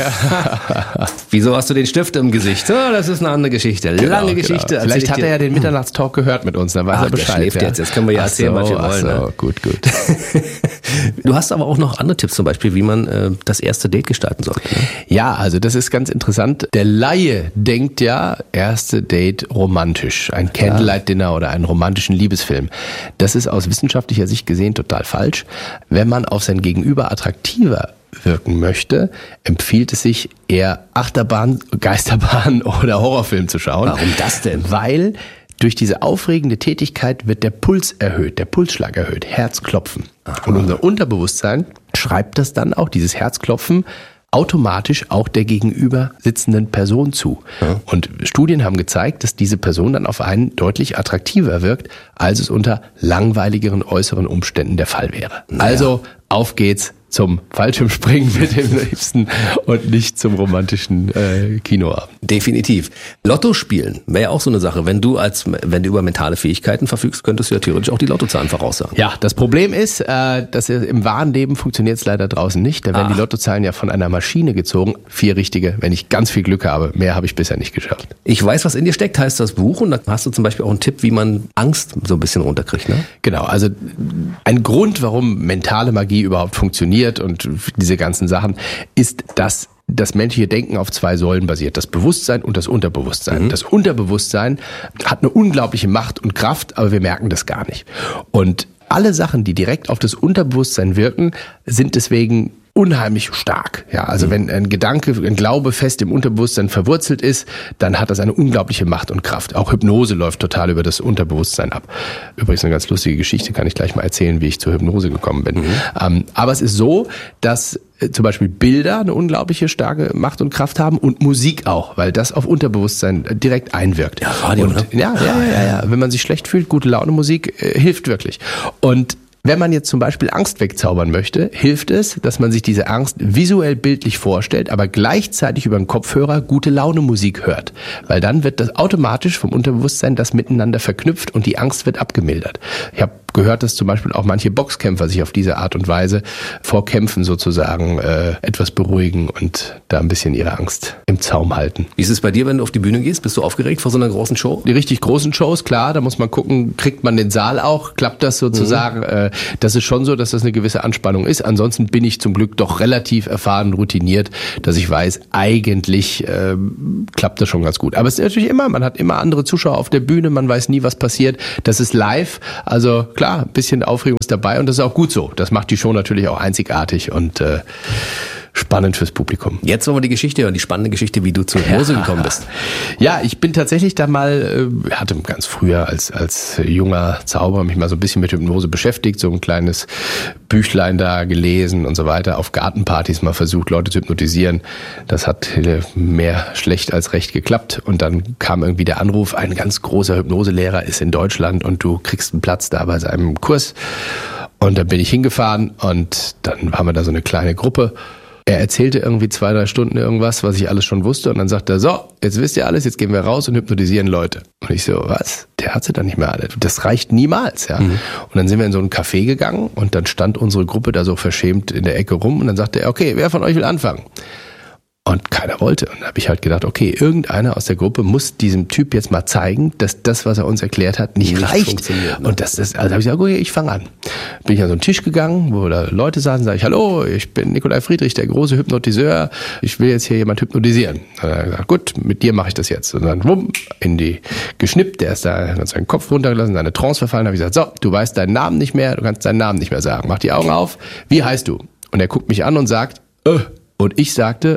ja. Wieso hast du den Stift im Gesicht? Oh, das ist eine andere Geschichte. Genau, Lange genau. Geschichte. Vielleicht hat er ja den Mitternachtstalk gehört mit uns, dann weiß ach, er Bescheid. Der schläft ja. jetzt. Jetzt können wir ja erzählen, so, was wir wollen. So, ne? gut, gut. Du hast aber auch noch andere Tipps, zum Beispiel, wie man äh, das erste Date gestalten sollte. Ne? Ja, also das ist ganz interessant. Der Laie denkt ja, erste Date romantisch. Ein Candlelight-Dinner oder einen romantischen Liebesfilm. Das ist aus wissenschaftlicher Sicht gesehen total falsch. Wenn man auf sein Gegenüber attraktiver wirken möchte, empfiehlt es sich eher Achterbahn, Geisterbahn oder Horrorfilm zu schauen. Warum das denn? Weil durch diese aufregende Tätigkeit wird der Puls erhöht, der Pulsschlag erhöht, Herzklopfen. Aha. Und unser Unterbewusstsein schreibt das dann auch, dieses Herzklopfen, automatisch auch der gegenüber sitzenden Person zu. Ja. Und Studien haben gezeigt, dass diese Person dann auf einen deutlich attraktiver wirkt, als es unter langweiligeren äußeren Umständen der Fall wäre. Naja. Also auf geht's zum Fallschirmspringen mit dem Liebsten und nicht zum romantischen äh, Kinoabend. Definitiv. Lotto spielen wäre ja auch so eine Sache. Wenn du als, wenn du über mentale Fähigkeiten verfügst, könntest du ja theoretisch auch die Lottozahlen voraussagen. Ja, das Problem ist, äh, dass im wahren Leben funktioniert es leider draußen nicht. Da werden Ach. die Lottozahlen ja von einer Maschine gezogen. Vier richtige, wenn ich ganz viel Glück habe. Mehr habe ich bisher nicht geschafft. Ich weiß, was in dir steckt, heißt das Buch. Und da hast du zum Beispiel auch einen Tipp, wie man Angst so ein bisschen runterkriegt. Ne? Genau, also ein Grund, warum mentale Magie überhaupt funktioniert und diese ganzen Sachen, ist, dass das menschliche Denken auf zwei Säulen basiert. Das Bewusstsein und das Unterbewusstsein. Mhm. Das Unterbewusstsein hat eine unglaubliche Macht und Kraft, aber wir merken das gar nicht. Und alle Sachen, die direkt auf das Unterbewusstsein wirken, sind deswegen unheimlich stark. Ja, also mhm. wenn ein Gedanke, ein Glaube fest im Unterbewusstsein verwurzelt ist, dann hat das eine unglaubliche Macht und Kraft. Auch Hypnose läuft total über das Unterbewusstsein ab. Übrigens eine ganz lustige Geschichte, kann ich gleich mal erzählen, wie ich zur Hypnose gekommen bin. Mhm. Ähm, aber es ist so, dass äh, zum Beispiel Bilder eine unglaubliche starke Macht und Kraft haben und Musik auch, weil das auf Unterbewusstsein äh, direkt einwirkt. Ja, Radio, und, ja, ja, ja, ja, ja. Wenn man sich schlecht fühlt, gute Laune Musik äh, hilft wirklich. Und wenn man jetzt zum Beispiel Angst wegzaubern möchte, hilft es, dass man sich diese Angst visuell bildlich vorstellt, aber gleichzeitig über den Kopfhörer gute Laune Musik hört. Weil dann wird das automatisch vom Unterbewusstsein das miteinander verknüpft und die Angst wird abgemildert. Ich habe gehört, dass zum Beispiel auch manche Boxkämpfer sich auf diese Art und Weise vor Kämpfen sozusagen äh, etwas beruhigen und da ein bisschen ihre Angst im Zaum halten. Wie ist es bei dir, wenn du auf die Bühne gehst? Bist du aufgeregt vor so einer großen Show? Die richtig großen Shows, klar, da muss man gucken, kriegt man den Saal auch, klappt das sozusagen? Mhm. Äh, das ist schon so, dass das eine gewisse Anspannung ist. Ansonsten bin ich zum Glück doch relativ erfahren, routiniert, dass ich weiß, eigentlich äh, klappt das schon ganz gut. Aber es ist natürlich immer, man hat immer andere Zuschauer auf der Bühne, man weiß nie, was passiert. Das ist live, also klar, ein bisschen Aufregung ist dabei und das ist auch gut so. Das macht die Show natürlich auch einzigartig und äh, spannend fürs Publikum. Jetzt wollen wir die Geschichte hören, die spannende Geschichte, wie du zur Hypnose gekommen bist. Ja, ich bin tatsächlich da mal, äh, hatte ganz früher als als junger Zauberer mich mal so ein bisschen mit Hypnose beschäftigt, so ein kleines Büchlein da gelesen und so weiter, auf Gartenpartys mal versucht, Leute zu hypnotisieren. Das hat mehr schlecht als recht geklappt und dann kam irgendwie der Anruf, ein ganz großer Hypnoselehrer ist in Deutschland und du kriegst einen Platz da bei seinem Kurs. Und dann bin ich hingefahren und dann haben wir da so eine kleine Gruppe. Er erzählte irgendwie zwei, drei Stunden irgendwas, was ich alles schon wusste. Und dann sagt er, so, jetzt wisst ihr alles, jetzt gehen wir raus und hypnotisieren Leute. Und ich so, was? Der hat sie dann nicht mehr alle. Das reicht niemals, ja. Mhm. Und dann sind wir in so ein Café gegangen und dann stand unsere Gruppe da so verschämt in der Ecke rum. Und dann sagte er, okay, wer von euch will anfangen? Und keiner wollte. Und dann habe ich halt gedacht, okay, irgendeiner aus der Gruppe muss diesem Typ jetzt mal zeigen, dass das, was er uns erklärt hat, nicht, nicht reicht. Ne? Und das ist, also habe ich gesagt, okay, ich fange an. Bin ich an so einen Tisch gegangen, wo da Leute saßen, sage ich, hallo, ich bin Nikolai Friedrich, der große Hypnotiseur. Ich will jetzt hier jemand hypnotisieren. Und dann hat er gesagt, gut, mit dir mache ich das jetzt. Und dann wumm, in die geschnippt, der ist da, hat seinen Kopf runtergelassen, seine Trance verfallen. Habe ich gesagt, so, du weißt deinen Namen nicht mehr, du kannst deinen Namen nicht mehr sagen. Mach die Augen auf. Wie heißt du? Und er guckt mich an und sagt, äh. Und ich sagte,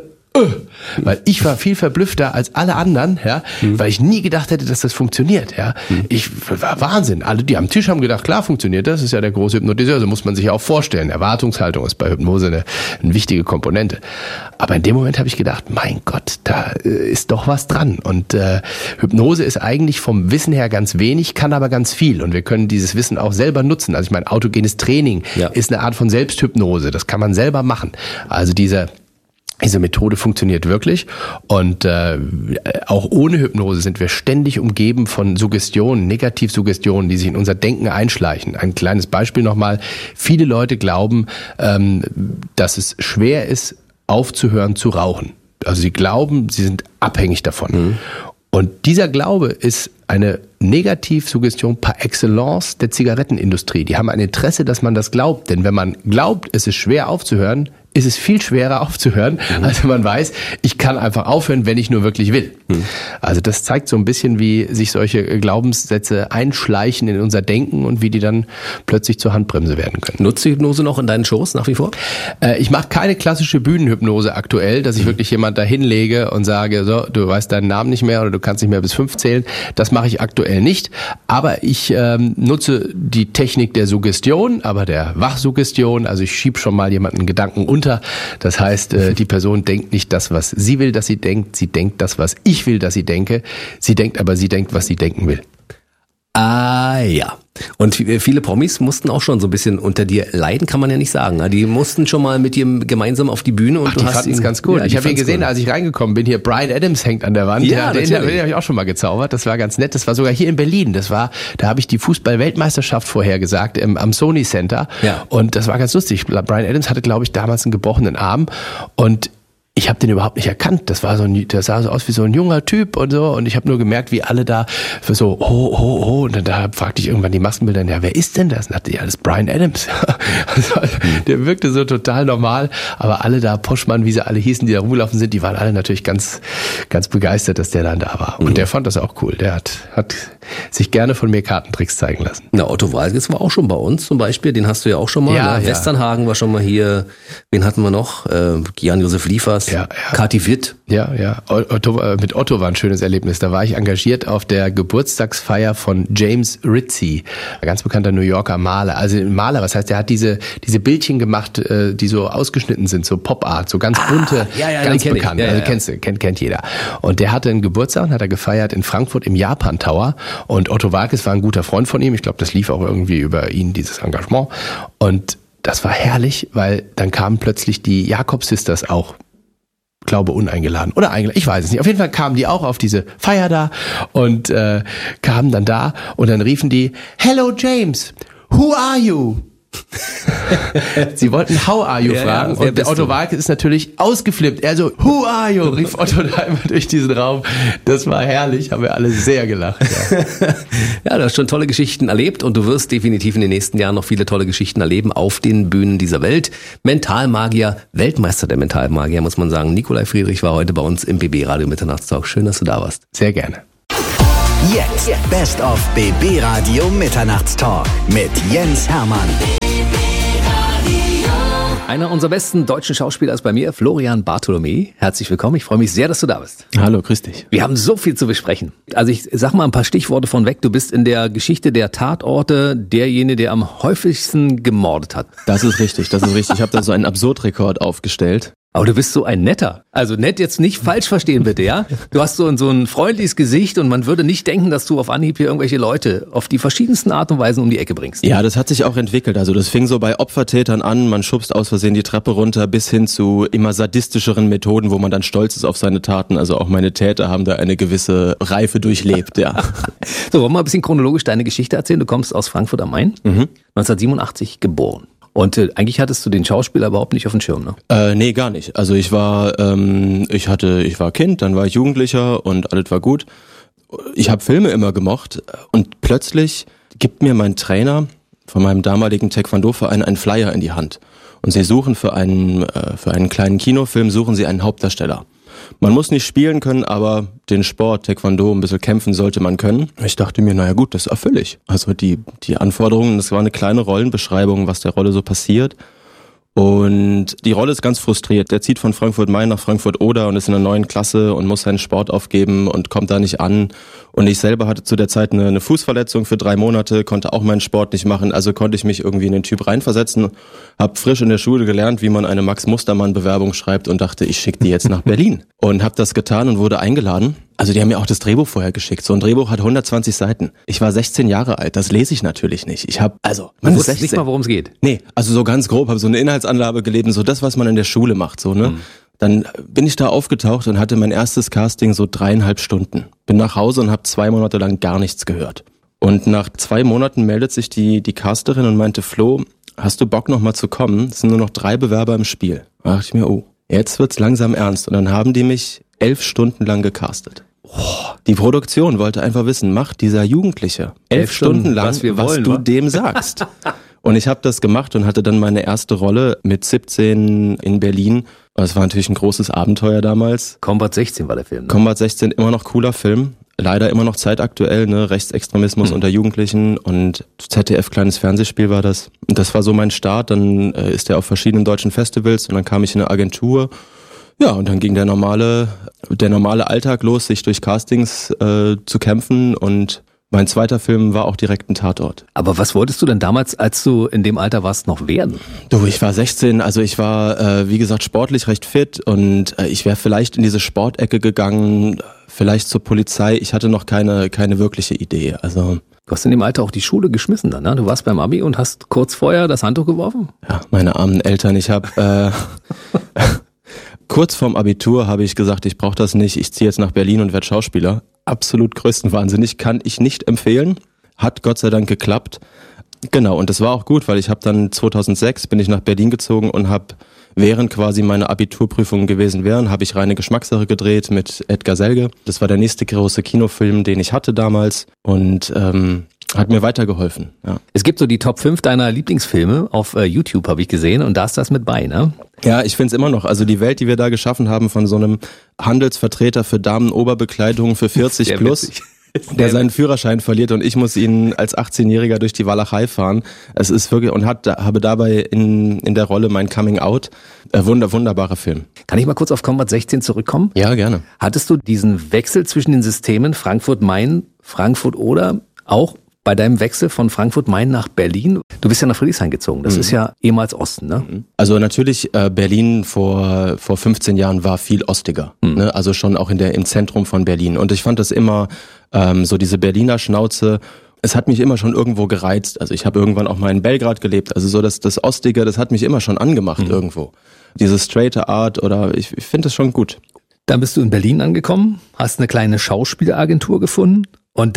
weil ich war viel verblüffter als alle anderen, ja, mhm. weil ich nie gedacht hätte, dass das funktioniert, ja. Mhm. Ich war Wahnsinn. Alle, die am Tisch haben gedacht, klar funktioniert das, ist ja der große Hypnotiseur, so muss man sich ja auch vorstellen. Erwartungshaltung ist bei Hypnose eine, eine wichtige Komponente. Aber in dem Moment habe ich gedacht, mein Gott, da ist doch was dran. Und äh, Hypnose ist eigentlich vom Wissen her ganz wenig, kann aber ganz viel. Und wir können dieses Wissen auch selber nutzen. Also ich meine, autogenes Training ja. ist eine Art von Selbsthypnose. Das kann man selber machen. Also diese Diese Methode funktioniert wirklich und äh, auch ohne Hypnose sind wir ständig umgeben von Suggestionen, Negativsuggestionen, die sich in unser Denken einschleichen. Ein kleines Beispiel nochmal. Viele Leute glauben, ähm, dass es schwer ist, aufzuhören zu rauchen. Also sie glauben, sie sind abhängig davon. Mhm. Und dieser Glaube ist eine Negativsuggestion par excellence der Zigarettenindustrie. Die haben ein Interesse, dass man das glaubt. Denn wenn man glaubt, es ist schwer aufzuhören, ist es viel schwerer aufzuhören, mhm. als wenn man weiß, ich kann einfach aufhören, wenn ich nur wirklich will. Mhm. Also das zeigt so ein bisschen, wie sich solche Glaubenssätze einschleichen in unser Denken und wie die dann plötzlich zur Handbremse werden können. Nutzt du Hypnose noch in deinen Shows nach wie vor? Äh, ich mache keine klassische Bühnenhypnose aktuell, dass ich mhm. wirklich jemand da hinlege und sage, so, du weißt deinen Namen nicht mehr oder du kannst nicht mehr bis fünf zählen. Das mache ich aktuell nicht. Aber ich ähm, nutze die Technik der Suggestion, aber der Wachsuggestion. Also ich schiebe schon mal jemanden Gedanken unter. Das heißt, die Person denkt nicht das, was sie will, dass sie denkt. Sie denkt das, was ich will, dass sie denke. Sie denkt aber, sie denkt, was sie denken will. Ah ja. Und viele Promis mussten auch schon so ein bisschen unter dir leiden, kann man ja nicht sagen. Die mussten schon mal mit dir gemeinsam auf die Bühne und Ach, du die hast fanden es ganz gut. Ja, ich habe ihn gesehen, cool. als ich reingekommen bin. Hier Bryan Adams hängt an der Wand. Ja, den den habe ich auch schon mal gezaubert. Das war ganz nett. Das war sogar hier in Berlin. Das war, da habe ich die Fußball-Weltmeisterschaft vorhergesagt im, am Sony Center. Ja. Und das war ganz lustig. Bryan Adams hatte, glaube ich, damals einen gebrochenen Arm und ich habe den überhaupt nicht erkannt. Das war so ein, das sah so aus wie so ein junger Typ und so. Und ich habe nur gemerkt, wie alle da für so, oh, oh, oh. Und dann da fragte ich irgendwann die Maskenbilder, ja, wer ist denn das? Und dachte, ja, das ist Bryan Adams. Also, der wirkte so total normal. Aber alle da, Poschmann, wie sie alle hießen, die da rumgelaufen sind, die waren alle natürlich ganz, ganz begeistert, dass der dann da war. Und mhm. der fand das auch cool. Der hat, hat sich gerne von mir Kartentricks zeigen lassen. Na, Otto Walkes war auch schon bei uns zum Beispiel. Den hast du ja auch schon mal. Ja, ne? ja. Westernhagen war schon mal hier. Wen hatten wir noch? Äh, Jan-Josef Liefers. Ja, ja. Kathi Witt. Ja, ja. Otto, mit Otto war ein schönes Erlebnis. Da war ich engagiert auf der Geburtstagsfeier von James Ritchie, ein ganz bekannter New Yorker Maler. Also Maler, was heißt, der hat diese diese Bildchen gemacht, die so ausgeschnitten sind, so Pop-Art, so ganz bunte, ah, ja, ja, ganz kenn bekannt. Ja, ja. Also kennst du, kennt, kennt jeder. Und der hatte einen Geburtstag und hat er gefeiert in Frankfurt im Japan Tower. Und Otto Walkes war ein guter Freund von ihm. Ich glaube, das lief auch irgendwie über ihn, dieses Engagement. Und das war herrlich, weil dann kamen plötzlich die Jakob Sisters auch, glaube uneingeladen oder eingeladen, ich weiß es nicht. Auf jeden Fall kamen die auch auf diese Feier da und äh, kamen dann da und dann riefen die, Hello James, who are you? Sie wollten How are you Ja, fragen ja, wer und der bist Otto du? Walke ist natürlich ausgeflippt. Er so, who are you? Rief Otto da immer durch diesen Raum. Das war herrlich, haben wir alle sehr gelacht. Ja. Ja, du hast schon tolle Geschichten erlebt und du wirst definitiv in den nächsten Jahren noch viele tolle Geschichten erleben auf den Bühnen dieser Welt. Mentalmagier, Weltmeister der Mentalmagier, muss man sagen. Nikolai Friedrich war heute bei uns im B B Radio Mitternachtstalk. Schön, dass du da warst. Sehr gerne. Jetzt Best of B B Radio Mitternachtstalk mit Jens Hermann. Einer unserer besten deutschen Schauspieler ist bei mir, Florian Bartholomä. Herzlich willkommen, ich freue mich sehr, dass du da bist. Hallo, grüß dich. Wir haben so viel zu besprechen. Also ich sag mal ein paar Stichworte von weg. Du bist in der Geschichte der Tatorte derjenige, der am häufigsten gemordet hat. Das ist richtig, das ist richtig. Ich habe da so einen Absurdrekord aufgestellt. Aber du bist so ein Netter. Also nett jetzt nicht falsch verstehen bitte, ja? Du hast so ein, so ein freundliches Gesicht und man würde nicht denken, dass du auf Anhieb hier irgendwelche Leute auf die verschiedensten Art und Weisen um die Ecke bringst. Ja, das hat sich auch entwickelt. Also das fing so bei Opfertätern an, man schubst aus Versehen die Treppe runter, bis hin zu immer sadistischeren Methoden, wo man dann stolz ist auf seine Taten. Also auch meine Täter haben da eine gewisse Reife durchlebt, ja. So, wollen wir mal ein bisschen chronologisch deine Geschichte erzählen? Du kommst aus Frankfurt am Main, mhm. neunzehnhundertsiebenundachtzig geboren. Und äh, eigentlich hattest du den Schauspieler überhaupt nicht auf dem Schirm, ne? Äh, nee, gar nicht. Also ich war, ähm, ich hatte, ich war Kind, dann war ich Jugendlicher und alles war gut. Ich habe Filme immer gemocht und plötzlich gibt mir mein Trainer von meinem damaligen Taekwondo-Verein einen Flyer in die Hand. Und sie suchen für einen, äh, für einen kleinen Kinofilm, suchen sie einen Hauptdarsteller. Man muss nicht spielen können, aber den Sport, Taekwondo, ein bisschen kämpfen sollte man können. Ich dachte mir, naja gut, das erfülle ich. Also die, die Anforderungen, das war eine kleine Rollenbeschreibung, was der Rolle so passiert. Und die Rolle ist ganz frustriert. Der zieht von Frankfurt-Main nach Frankfurt-Oder und ist in einer neuen Klasse und muss seinen Sport aufgeben und kommt da nicht an. Und ich selber hatte zu der Zeit eine, eine Fußverletzung für drei Monate, konnte auch meinen Sport nicht machen. Also konnte ich mich irgendwie in den Typ reinversetzen. Hab frisch in der Schule gelernt, wie man eine Max-Mustermann-Bewerbung schreibt und dachte, ich schicke die jetzt nach Berlin. Und habe das getan und wurde eingeladen. Also die haben mir auch das Drehbuch vorher geschickt. So ein Drehbuch hat hundertzwanzig Seiten. Ich war sechzehn Jahre alt, das lese ich natürlich nicht. Ich habe also, man du ist wusstest nicht mal, worum es geht. Nee, also so ganz grob, habe so eine Inhaltsangabe gelesen, so das, was man in der Schule macht, so, ne? Mhm. Dann bin ich da aufgetaucht und hatte mein erstes Casting so dreieinhalb Stunden. Bin nach Hause und habe zwei Monate lang gar nichts gehört. Und nach zwei Monaten meldet sich die die Casterin und meinte, Flo, hast du Bock noch mal zu kommen? Es sind nur noch drei Bewerber im Spiel. Da dachte ich mir, oh, jetzt wird's langsam ernst. Und dann haben die mich elf Stunden lang gecastet. Die Produktion wollte einfach wissen, macht dieser Jugendliche elf, elf Stunden, Stunden lang, was, wir was wollen, du wa? dem sagst. Und ich habe das gemacht und hatte dann meine erste Rolle mit siebzehn in Berlin. Das war natürlich ein großes Abenteuer damals. Combat sechzehn war der Film. Ne? Combat sechzehn, immer noch cooler Film. Leider immer noch zeitaktuell, ne? Rechtsextremismus hm. unter Jugendlichen und Z D F kleines Fernsehspiel war das. Und das war so mein Start. Dann äh, ist er auf verschiedenen deutschen Festivals und dann kam ich in eine Agentur. Ja, und dann ging der normale, der normale Alltag los, sich durch Castings äh, zu kämpfen und mein zweiter Film war auch direkt ein Tatort. Aber was wolltest du denn damals, als du in dem Alter warst, noch werden? Du, ich war sechzehn, also ich war, äh, wie gesagt, sportlich recht fit und äh, ich wäre vielleicht in diese Sportecke gegangen, vielleicht zur Polizei. Ich hatte noch keine, keine wirkliche Idee, also... Du hast in dem Alter auch die Schule geschmissen dann, ne? Du warst beim Abi und hast kurz vorher das Handtuch geworfen? Ja, meine armen Eltern, ich habe... Äh, kurz vorm Abitur habe ich gesagt, ich brauche das nicht, ich ziehe jetzt nach Berlin und werde Schauspieler. Absolut größtenwahnsinnig, kann ich nicht empfehlen. Hat Gott sei Dank geklappt. Genau, und das war auch gut, weil ich habe dann zweitausendsechs bin ich nach Berlin gezogen und habe, während quasi meine Abiturprüfungen gewesen wären, habe ich Reine Geschmackssache gedreht mit Edgar Selge. Das war der nächste große Kinofilm, den ich hatte damals und ähm, hat mir weitergeholfen. Ja. Es gibt so die Top fünf deiner Lieblingsfilme auf äh, YouTube, habe ich gesehen, und da ist das mit bei, ne? Ja, ich find's immer noch. Also die Welt, die wir da geschaffen haben von so einem Handelsvertreter für Damenoberbekleidung für vierzig plus, der seinen Führerschein verliert und ich muss ihn als achtzehnjähriger durch die Walachei fahren. Es ist wirklich, und hat, habe dabei in, in der Rolle mein Coming Out. Äh, wunder, wunderbarer Film. Kann ich mal kurz auf Combat sechzehn zurückkommen? Ja, gerne. Hattest du diesen Wechsel zwischen den Systemen Frankfurt-Main, Frankfurt-Oder auch bei deinem Wechsel von Frankfurt-Main nach Berlin? Du bist ja nach Friedrichshain gezogen, das mhm. ist ja ehemals Osten, ne? Also natürlich, äh, Berlin vor vor fünfzehn Jahren war viel ostiger, mhm. ne? Also schon auch in der im Zentrum von Berlin. Und ich fand das immer, ähm, so diese Berliner Schnauze, es hat mich immer schon irgendwo gereizt. Also ich habe irgendwann auch mal in Belgrad gelebt, also so das, das Ostige, das hat mich immer schon angemacht mhm. irgendwo. Diese straighte Art oder, ich, ich finde das schon gut. Dann bist du in Berlin angekommen, hast eine kleine Schauspielagentur gefunden und dann?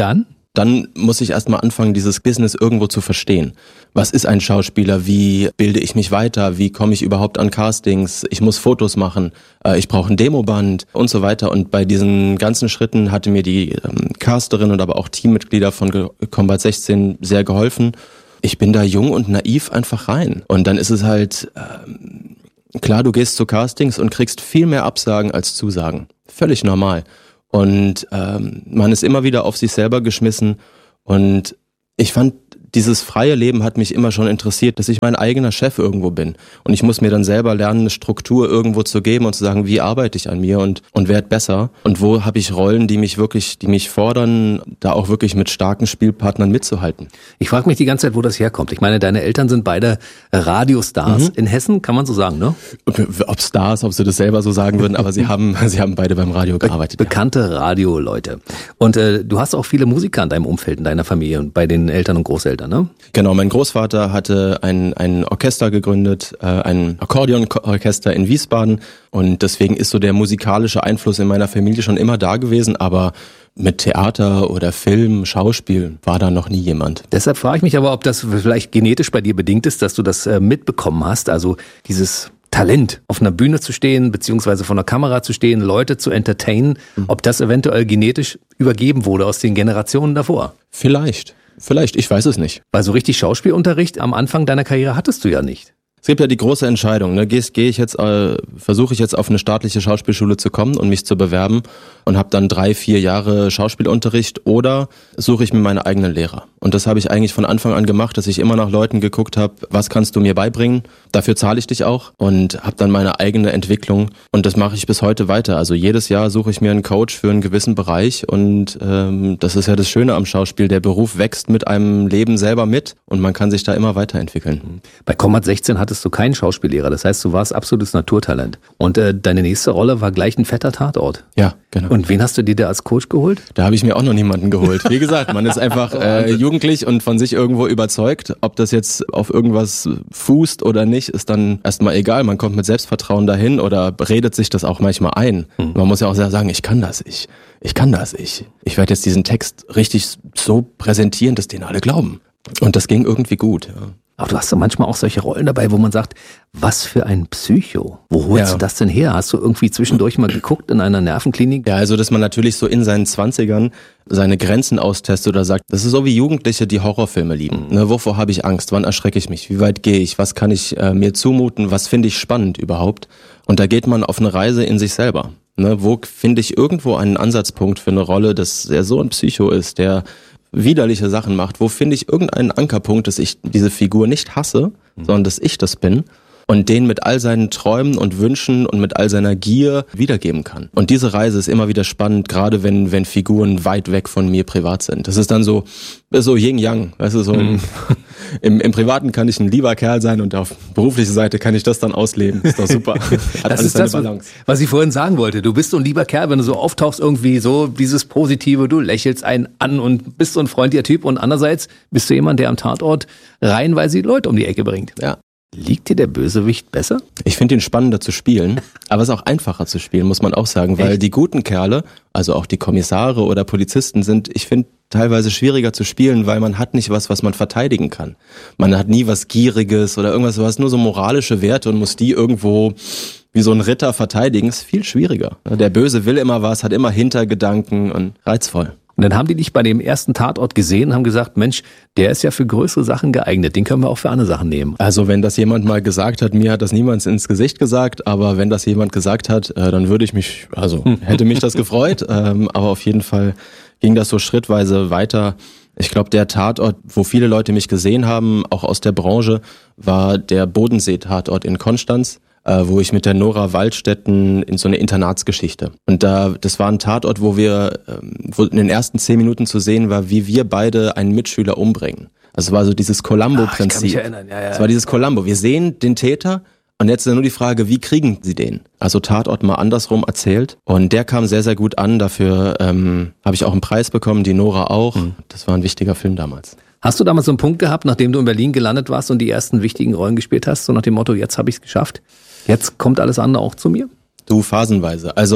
Dann muss ich erstmal anfangen, dieses Business irgendwo zu verstehen. Was ist ein Schauspieler? Wie bilde ich mich weiter? Wie komme ich überhaupt an Castings? Ich muss Fotos machen. Ich brauche ein Demoband und so weiter. Und bei diesen ganzen Schritten hatte mir die ähm, Casterin und aber auch Teammitglieder von Combat sechzehn sehr geholfen. Ich bin da jung und naiv einfach rein. Und dann ist es halt, ähm, klar, du gehst zu Castings und kriegst viel mehr Absagen als Zusagen. Völlig normal. Und ähm, man ist immer wieder auf sich selber geschmissen. Und ich fand, dieses freie Leben hat mich immer schon interessiert, dass ich mein eigener Chef irgendwo bin. Und ich muss mir dann selber lernen, eine Struktur irgendwo zu geben und zu sagen, wie arbeite ich an mir und, und werde besser. Und wo habe ich Rollen, die mich wirklich, die mich fordern, da auch wirklich mit starken Spielpartnern mitzuhalten. Ich frage mich die ganze Zeit, wo das herkommt. Ich meine, deine Eltern sind beide Radiostars mhm. in Hessen, kann man so sagen, ne? Ob Stars, ob sie das selber so sagen würden, aber sie haben, sie haben beide beim Radio gearbeitet. Be- bekannte ja. Radioleute. Und äh, du hast auch viele Musiker in deinem Umfeld, in deiner Familie und bei den Eltern und Großeltern. Ne? Genau, mein Großvater hatte ein, ein Orchester gegründet, äh, ein Akkordeonorchester in Wiesbaden und deswegen ist so der musikalische Einfluss in meiner Familie schon immer da gewesen, aber mit Theater oder Film, Schauspiel war da noch nie jemand. Deshalb frage ich mich aber, ob das vielleicht genetisch bei dir bedingt ist, dass du das äh, mitbekommen hast, also dieses Talent, auf einer Bühne zu stehen, beziehungsweise vor einer Kamera zu stehen, Leute zu entertainen, mhm. ob das eventuell genetisch übergeben wurde aus den Generationen davor. Vielleicht. Vielleicht, ich weiß es nicht. Weil so richtig Schauspielunterricht am Anfang deiner Karriere hattest du ja nicht. Es gibt ja die große Entscheidung, ne? Gehe geh ich jetzt, äh, versuche ich jetzt auf eine staatliche Schauspielschule zu kommen und mich zu bewerben und habe dann drei, vier Jahre Schauspielunterricht oder suche ich mir meine eigenen Lehrer. Und das habe ich eigentlich von Anfang an gemacht, dass ich immer nach Leuten geguckt habe, was kannst du mir beibringen? Dafür zahle ich dich auch und habe dann meine eigene Entwicklung und das mache ich bis heute weiter. Also jedes Jahr suche ich mir einen Coach für einen gewissen Bereich und ähm, das ist ja das Schöne am Schauspiel. Der Beruf wächst mit einem Leben selber mit und man kann sich da immer weiterentwickeln. Bei Combat sechzehn hat hattest du keinen Schauspiellehrer, das heißt, du warst absolutes Naturtalent. Und äh, deine nächste Rolle war gleich ein fetter Tatort. Ja, genau. Und wen hast du dir da als Coach geholt? Da habe ich mir auch noch niemanden geholt. Wie gesagt, man ist einfach äh, jugendlich und von sich irgendwo überzeugt. Ob das jetzt auf irgendwas fußt oder nicht, ist dann erstmal egal. Man kommt mit Selbstvertrauen dahin oder redet sich das auch manchmal ein. Hm. Man muss ja auch sagen, ich kann das, ich, ich kann das, ich, ich werde jetzt diesen Text richtig so präsentieren, dass den alle glauben. Und das ging irgendwie gut, ja. Aber du hast ja manchmal auch solche Rollen dabei, wo man sagt, was für ein Psycho. Wo holst ja. du das denn her? Hast du irgendwie zwischendurch mal geguckt in einer Nervenklinik? Ja, also dass man natürlich so in seinen Zwanzigern seine Grenzen austestet oder sagt, das ist so wie Jugendliche, die Horrorfilme lieben. Mhm. Ne, wovor habe ich Angst? Wann erschrecke ich mich? Wie weit gehe ich? Was kann ich äh, mir zumuten? Was finde ich spannend überhaupt? Und da geht man auf eine Reise in sich selber. Ne, wo finde ich irgendwo einen Ansatzpunkt für eine Rolle, dass er so ein Psycho ist, der widerliche Sachen macht, wo finde ich irgendeinen Ankerpunkt, dass ich diese Figur nicht hasse, mhm. sondern dass ich das bin und den mit all seinen Träumen und Wünschen und mit all seiner Gier wiedergeben kann. Und diese Reise ist immer wieder spannend, gerade wenn wenn Figuren weit weg von mir privat sind. Das ist dann so so Yin-Yang, weißt du, so mhm. im, im Privaten kann ich ein lieber Kerl sein und auf beruflicher Seite kann ich das dann ausleben. Ist doch super. Hat das ist das, Balance. Was ich vorhin sagen wollte. Du bist so ein lieber Kerl, wenn du so auftauchst, irgendwie so dieses Positive, du lächelst einen an und bist so ein freundlicher Typ und andererseits bist du jemand, der am Tatort reihenweise die Leute um die Ecke bringt. Ja. Liegt dir der Bösewicht besser? Ich finde ihn spannender zu spielen, aber es ist auch einfacher zu spielen, muss man auch sagen, weil Echt? Die guten Kerle, also auch die Kommissare oder Polizisten sind, ich finde, teilweise schwieriger zu spielen, weil man hat nicht was, was man verteidigen kann. Man hat nie was Gieriges oder irgendwas, du hast nur so moralische Werte und muss die irgendwo wie so ein Ritter verteidigen, ist viel schwieriger. Der Böse will immer was, hat immer Hintergedanken und reizvoll. Und dann haben die dich bei dem ersten Tatort gesehen und haben gesagt, Mensch, der ist ja für größere Sachen geeignet, den können wir auch für andere Sachen nehmen. Also wenn das jemand mal gesagt hat, mir hat das niemand ins Gesicht gesagt, aber wenn das jemand gesagt hat, äh, dann würde ich mich, also hätte mich das gefreut, ähm, aber auf jeden Fall ging das so schrittweise weiter. Ich glaube, der Tatort, wo viele Leute mich gesehen haben, auch aus der Branche, war der Bodensee-Tatort in Konstanz, äh, wo ich mit der Nora Waldstätten in so eine Internatsgeschichte. Und da, das war ein Tatort, wo wir, ähm, wo in den ersten zehn Minuten zu sehen war, wie wir beide einen Mitschüler umbringen. Also es war so dieses Columbo-Prinzip. Ah, ich kann mich erinnern. Ja, ja. Es war dieses Columbo. Wir sehen den Täter und jetzt ist nur die Frage, wie kriegen sie den? Also Tatort mal andersrum erzählt. Und der kam sehr, sehr gut an. Dafür ähm, habe ich auch einen Preis bekommen, die Nora auch. Mhm. Das war ein wichtiger Film damals. Hast du damals so einen Punkt gehabt, nachdem du in Berlin gelandet warst und die ersten wichtigen Rollen gespielt hast, so nach dem Motto, jetzt habe ich es geschafft, jetzt kommt alles andere auch zu mir? Du, phasenweise. Also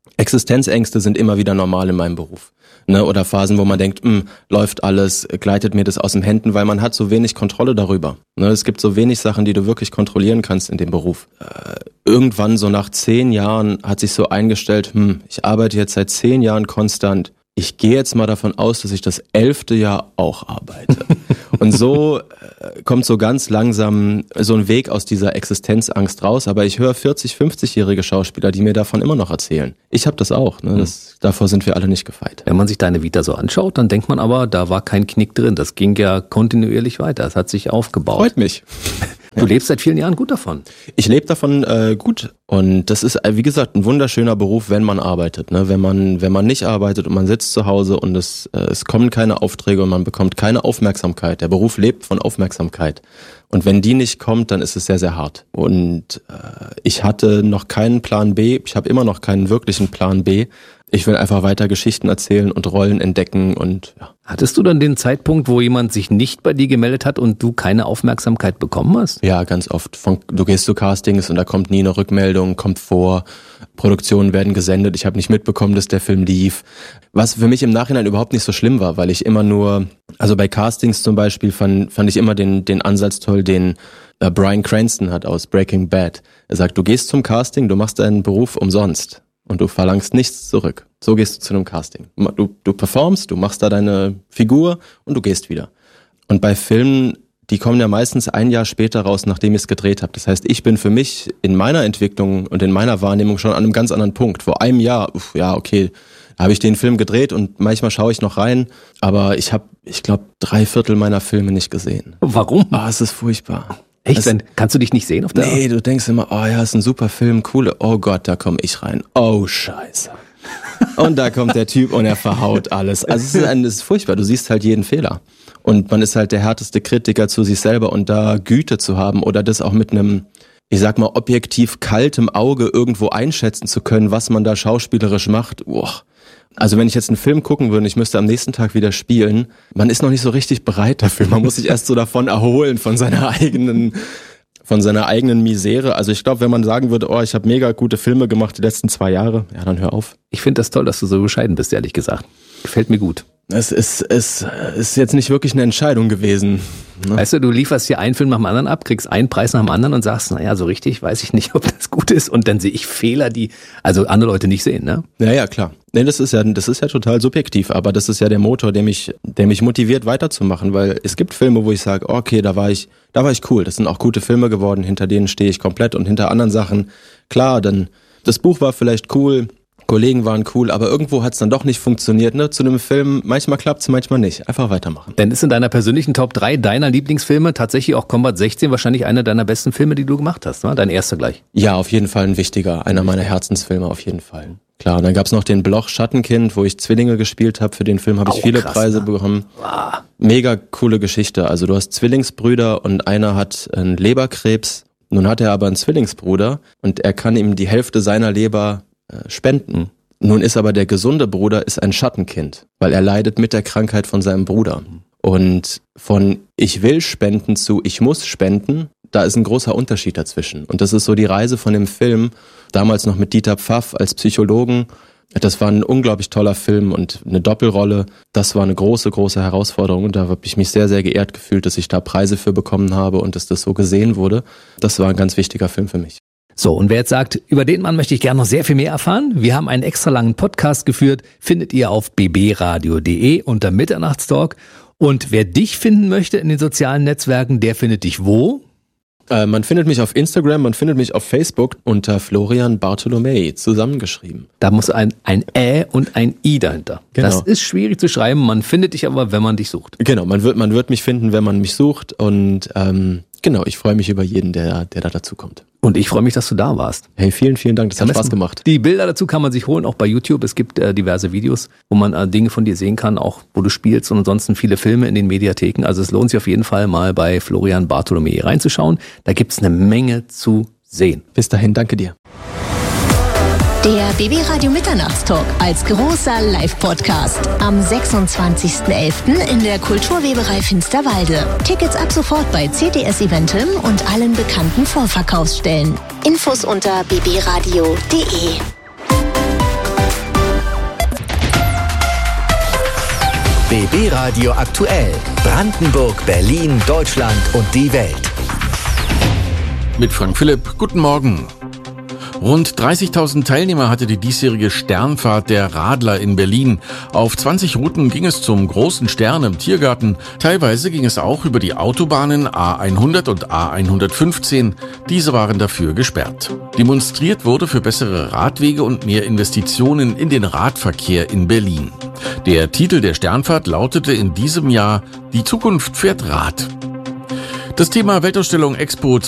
Existenzängste sind immer wieder normal in meinem Beruf. Ne? Oder Phasen, wo man denkt, mh, läuft alles, gleitet mir das aus den Händen, weil man hat so wenig Kontrolle darüber. Ne? Es gibt so wenig Sachen, die du wirklich kontrollieren kannst in dem Beruf. Äh, irgendwann so nach zehn Jahren hat sich so eingestellt, hm, ich arbeite jetzt seit zehn Jahren konstant. Ich gehe jetzt mal davon aus, dass ich das elfte Jahr auch arbeite. Und so äh, kommt so ganz langsam so ein Weg aus dieser Existenzangst raus. Aber ich höre vierzig-, fünfzigjährige Schauspieler, die mir davon immer noch erzählen. Ich habe das auch. Ne? Das, davor sind wir alle nicht gefeit. Wenn man sich deine Vita so anschaut, dann denkt man aber, da war kein Knick drin. Das ging ja kontinuierlich weiter. Es hat sich aufgebaut. Freut mich. Du lebst seit vielen Jahren gut davon. Ich lebe davon äh, gut und das ist, wie gesagt, ein wunderschöner Beruf, wenn man arbeitet. Ne? Wenn man wenn man nicht arbeitet und man sitzt zu Hause und es, äh, es kommen keine Aufträge und man bekommt keine Aufmerksamkeit. Der Beruf lebt von Aufmerksamkeit. Und wenn die nicht kommt, dann ist es sehr, sehr hart. Und äh, ich hatte noch keinen Plan B, ich habe immer noch keinen wirklichen Plan B. Ich will einfach weiter Geschichten erzählen und Rollen entdecken und ja. Hattest du dann den Zeitpunkt, wo jemand sich nicht bei dir gemeldet hat und du keine Aufmerksamkeit bekommen hast? Ja, ganz oft. Von, du gehst zu Castings und da kommt nie eine Rückmeldung, kommt vor, Produktionen werden gesendet, ich habe nicht mitbekommen, dass der Film lief. Was für mich im Nachhinein überhaupt nicht so schlimm war, weil ich immer nur, also bei Castings zum Beispiel fand, fand ich immer den, den Ansatz toll, den äh, Bryan Cranston hat aus Breaking Bad. Er sagt, du gehst zum Casting, du machst deinen Beruf umsonst. Und du verlangst nichts zurück. So gehst du zu einem Casting. Du, du performst, du machst da deine Figur und du gehst wieder. Und bei Filmen, die kommen ja meistens ein Jahr später raus, nachdem ich es gedreht habe. Das heißt, ich bin für mich in meiner Entwicklung und in meiner Wahrnehmung schon an einem ganz anderen Punkt. Vor einem Jahr, uff, ja okay, da habe ich den Film gedreht und manchmal schaue ich noch rein. Aber ich habe, ich glaube, drei Viertel meiner Filme nicht gesehen. Warum? Ah, es ist furchtbar. Echt? Dann kannst du dich nicht sehen auf der? Nee, du denkst immer, oh ja, ist ein super Film, coole. Oh Gott, da komme ich rein. Oh Scheiße. Und da kommt der Typ und er verhaut alles. Also es ist, ein, es ist furchtbar, du siehst halt jeden Fehler. Und man ist halt der härteste Kritiker zu sich selber und da Güte zu haben oder das auch mit einem, ich sag mal, objektiv kaltem Auge irgendwo einschätzen zu können, was man da schauspielerisch macht. Boah. Also wenn ich jetzt einen Film gucken würde, ich müsste am nächsten Tag wieder spielen, man ist noch nicht so richtig bereit dafür. Man muss sich erst so davon erholen, von seiner eigenen, von seiner eigenen Misere. Also ich glaube, wenn man sagen würde, oh, ich habe mega gute Filme gemacht die letzten zwei Jahre, ja, dann hör auf. Ich finde das toll, dass du so bescheiden bist, ehrlich gesagt. Gefällt mir gut. Es ist, es ist jetzt nicht wirklich eine Entscheidung gewesen. Ne? Weißt du, du lieferst hier einen Film nach dem anderen ab, kriegst einen Preis nach dem anderen und sagst, naja, so richtig weiß ich nicht, ob das gut ist. Und dann sehe ich Fehler, die also andere Leute nicht sehen, ne? Ja, ja, klar. Nee, das ist ja, das ist ja total subjektiv, aber das ist ja der Motor, der mich, der mich motiviert weiterzumachen, weil es gibt Filme, wo ich sage, okay, da war ich, da war ich cool. Das sind auch gute Filme geworden, hinter denen stehe ich komplett und hinter anderen Sachen, klar, dann, das Buch war vielleicht cool, Kollegen waren cool, aber irgendwo hat es dann doch nicht funktioniert, ne? Zu einem Film, manchmal klappt's, manchmal nicht. Einfach weitermachen. Dann ist in deiner persönlichen Top drei deiner Lieblingsfilme tatsächlich auch Combat sechzehn wahrscheinlich einer deiner besten Filme, die du gemacht hast, ne? Dein erster gleich. Ja, auf jeden Fall ein wichtiger, einer meiner Herzensfilme auf jeden Fall. Klar, und dann gab's noch den Bloch Schattenkind, wo ich Zwillinge gespielt habe. Für den Film habe ich oh, viele krass, Preise ne? bekommen. Wow. Mega coole Geschichte. Also du hast Zwillingsbrüder und einer hat einen Leberkrebs. Nun hat er aber einen Zwillingsbruder und er kann ihm die Hälfte seiner Leber spenden. Nun ist aber der gesunde Bruder ist ein Schattenkind, weil er leidet mit der Krankheit von seinem Bruder. Und von ich will spenden zu ich muss spenden, da ist ein großer Unterschied dazwischen. Und das ist so die Reise von dem Film, damals noch mit Dieter Pfaff als Psychologen. Das war ein unglaublich toller Film und eine Doppelrolle. Das war eine große, große Herausforderung und da habe ich mich sehr, sehr geehrt gefühlt, dass ich da Preise für bekommen habe und dass das so gesehen wurde. Das war ein ganz wichtiger Film für mich. So, und wer jetzt sagt, über den Mann möchte ich gerne noch sehr viel mehr erfahren, wir haben einen extra langen Podcast geführt, findet ihr auf b b radio punkt d e unter Mitternachtstalk. Und wer dich finden möchte in den sozialen Netzwerken, der findet dich wo? Äh, man findet mich auf Instagram, man findet mich auf Facebook unter Florian Bartolomei, zusammengeschrieben. Da muss ein, ein Ä und ein I dahinter. Genau. Das ist schwierig zu schreiben, man findet dich aber, wenn man dich sucht. Genau, man wird, man wird mich finden, wenn man mich sucht und ähm, genau, ich freue mich über jeden, der, der da dazu kommt. Und ich freue mich, dass du da warst. Hey, vielen, vielen Dank, das hat Spaß gemacht. Die Bilder dazu kann man sich holen, auch bei YouTube. Es gibt äh, diverse Videos, wo man äh, Dinge von dir sehen kann, auch wo du spielst und ansonsten viele Filme in den Mediatheken. Also es lohnt sich auf jeden Fall mal bei Florian Bartolomei reinzuschauen. Da gibt's eine Menge zu sehen. Bis dahin, danke dir. Der B B Radio Mitternachtstalk als großer Live-Podcast am sechsundzwanzigsten elften in der Kulturweberei Finsterwalde. Tickets ab sofort bei C T S Eventim und allen bekannten Vorverkaufsstellen. Infos unter b b radio punkt d e. B B Radio aktuell. Brandenburg, Berlin, Deutschland und die Welt. Mit Frank Philipp, guten Morgen. Rund dreißigtausend Teilnehmer hatte die diesjährige Sternfahrt der Radler in Berlin. Auf zwanzig Routen ging es zum großen Stern im Tiergarten. Teilweise ging es auch über die Autobahnen A hundert und A hundertfünfzehn. Diese waren dafür gesperrt. Demonstriert wurde für bessere Radwege und mehr Investitionen in den Radverkehr in Berlin. Der Titel der Sternfahrt lautete in diesem Jahr: Die Zukunft fährt Rad. Das Thema Weltausstellung Expo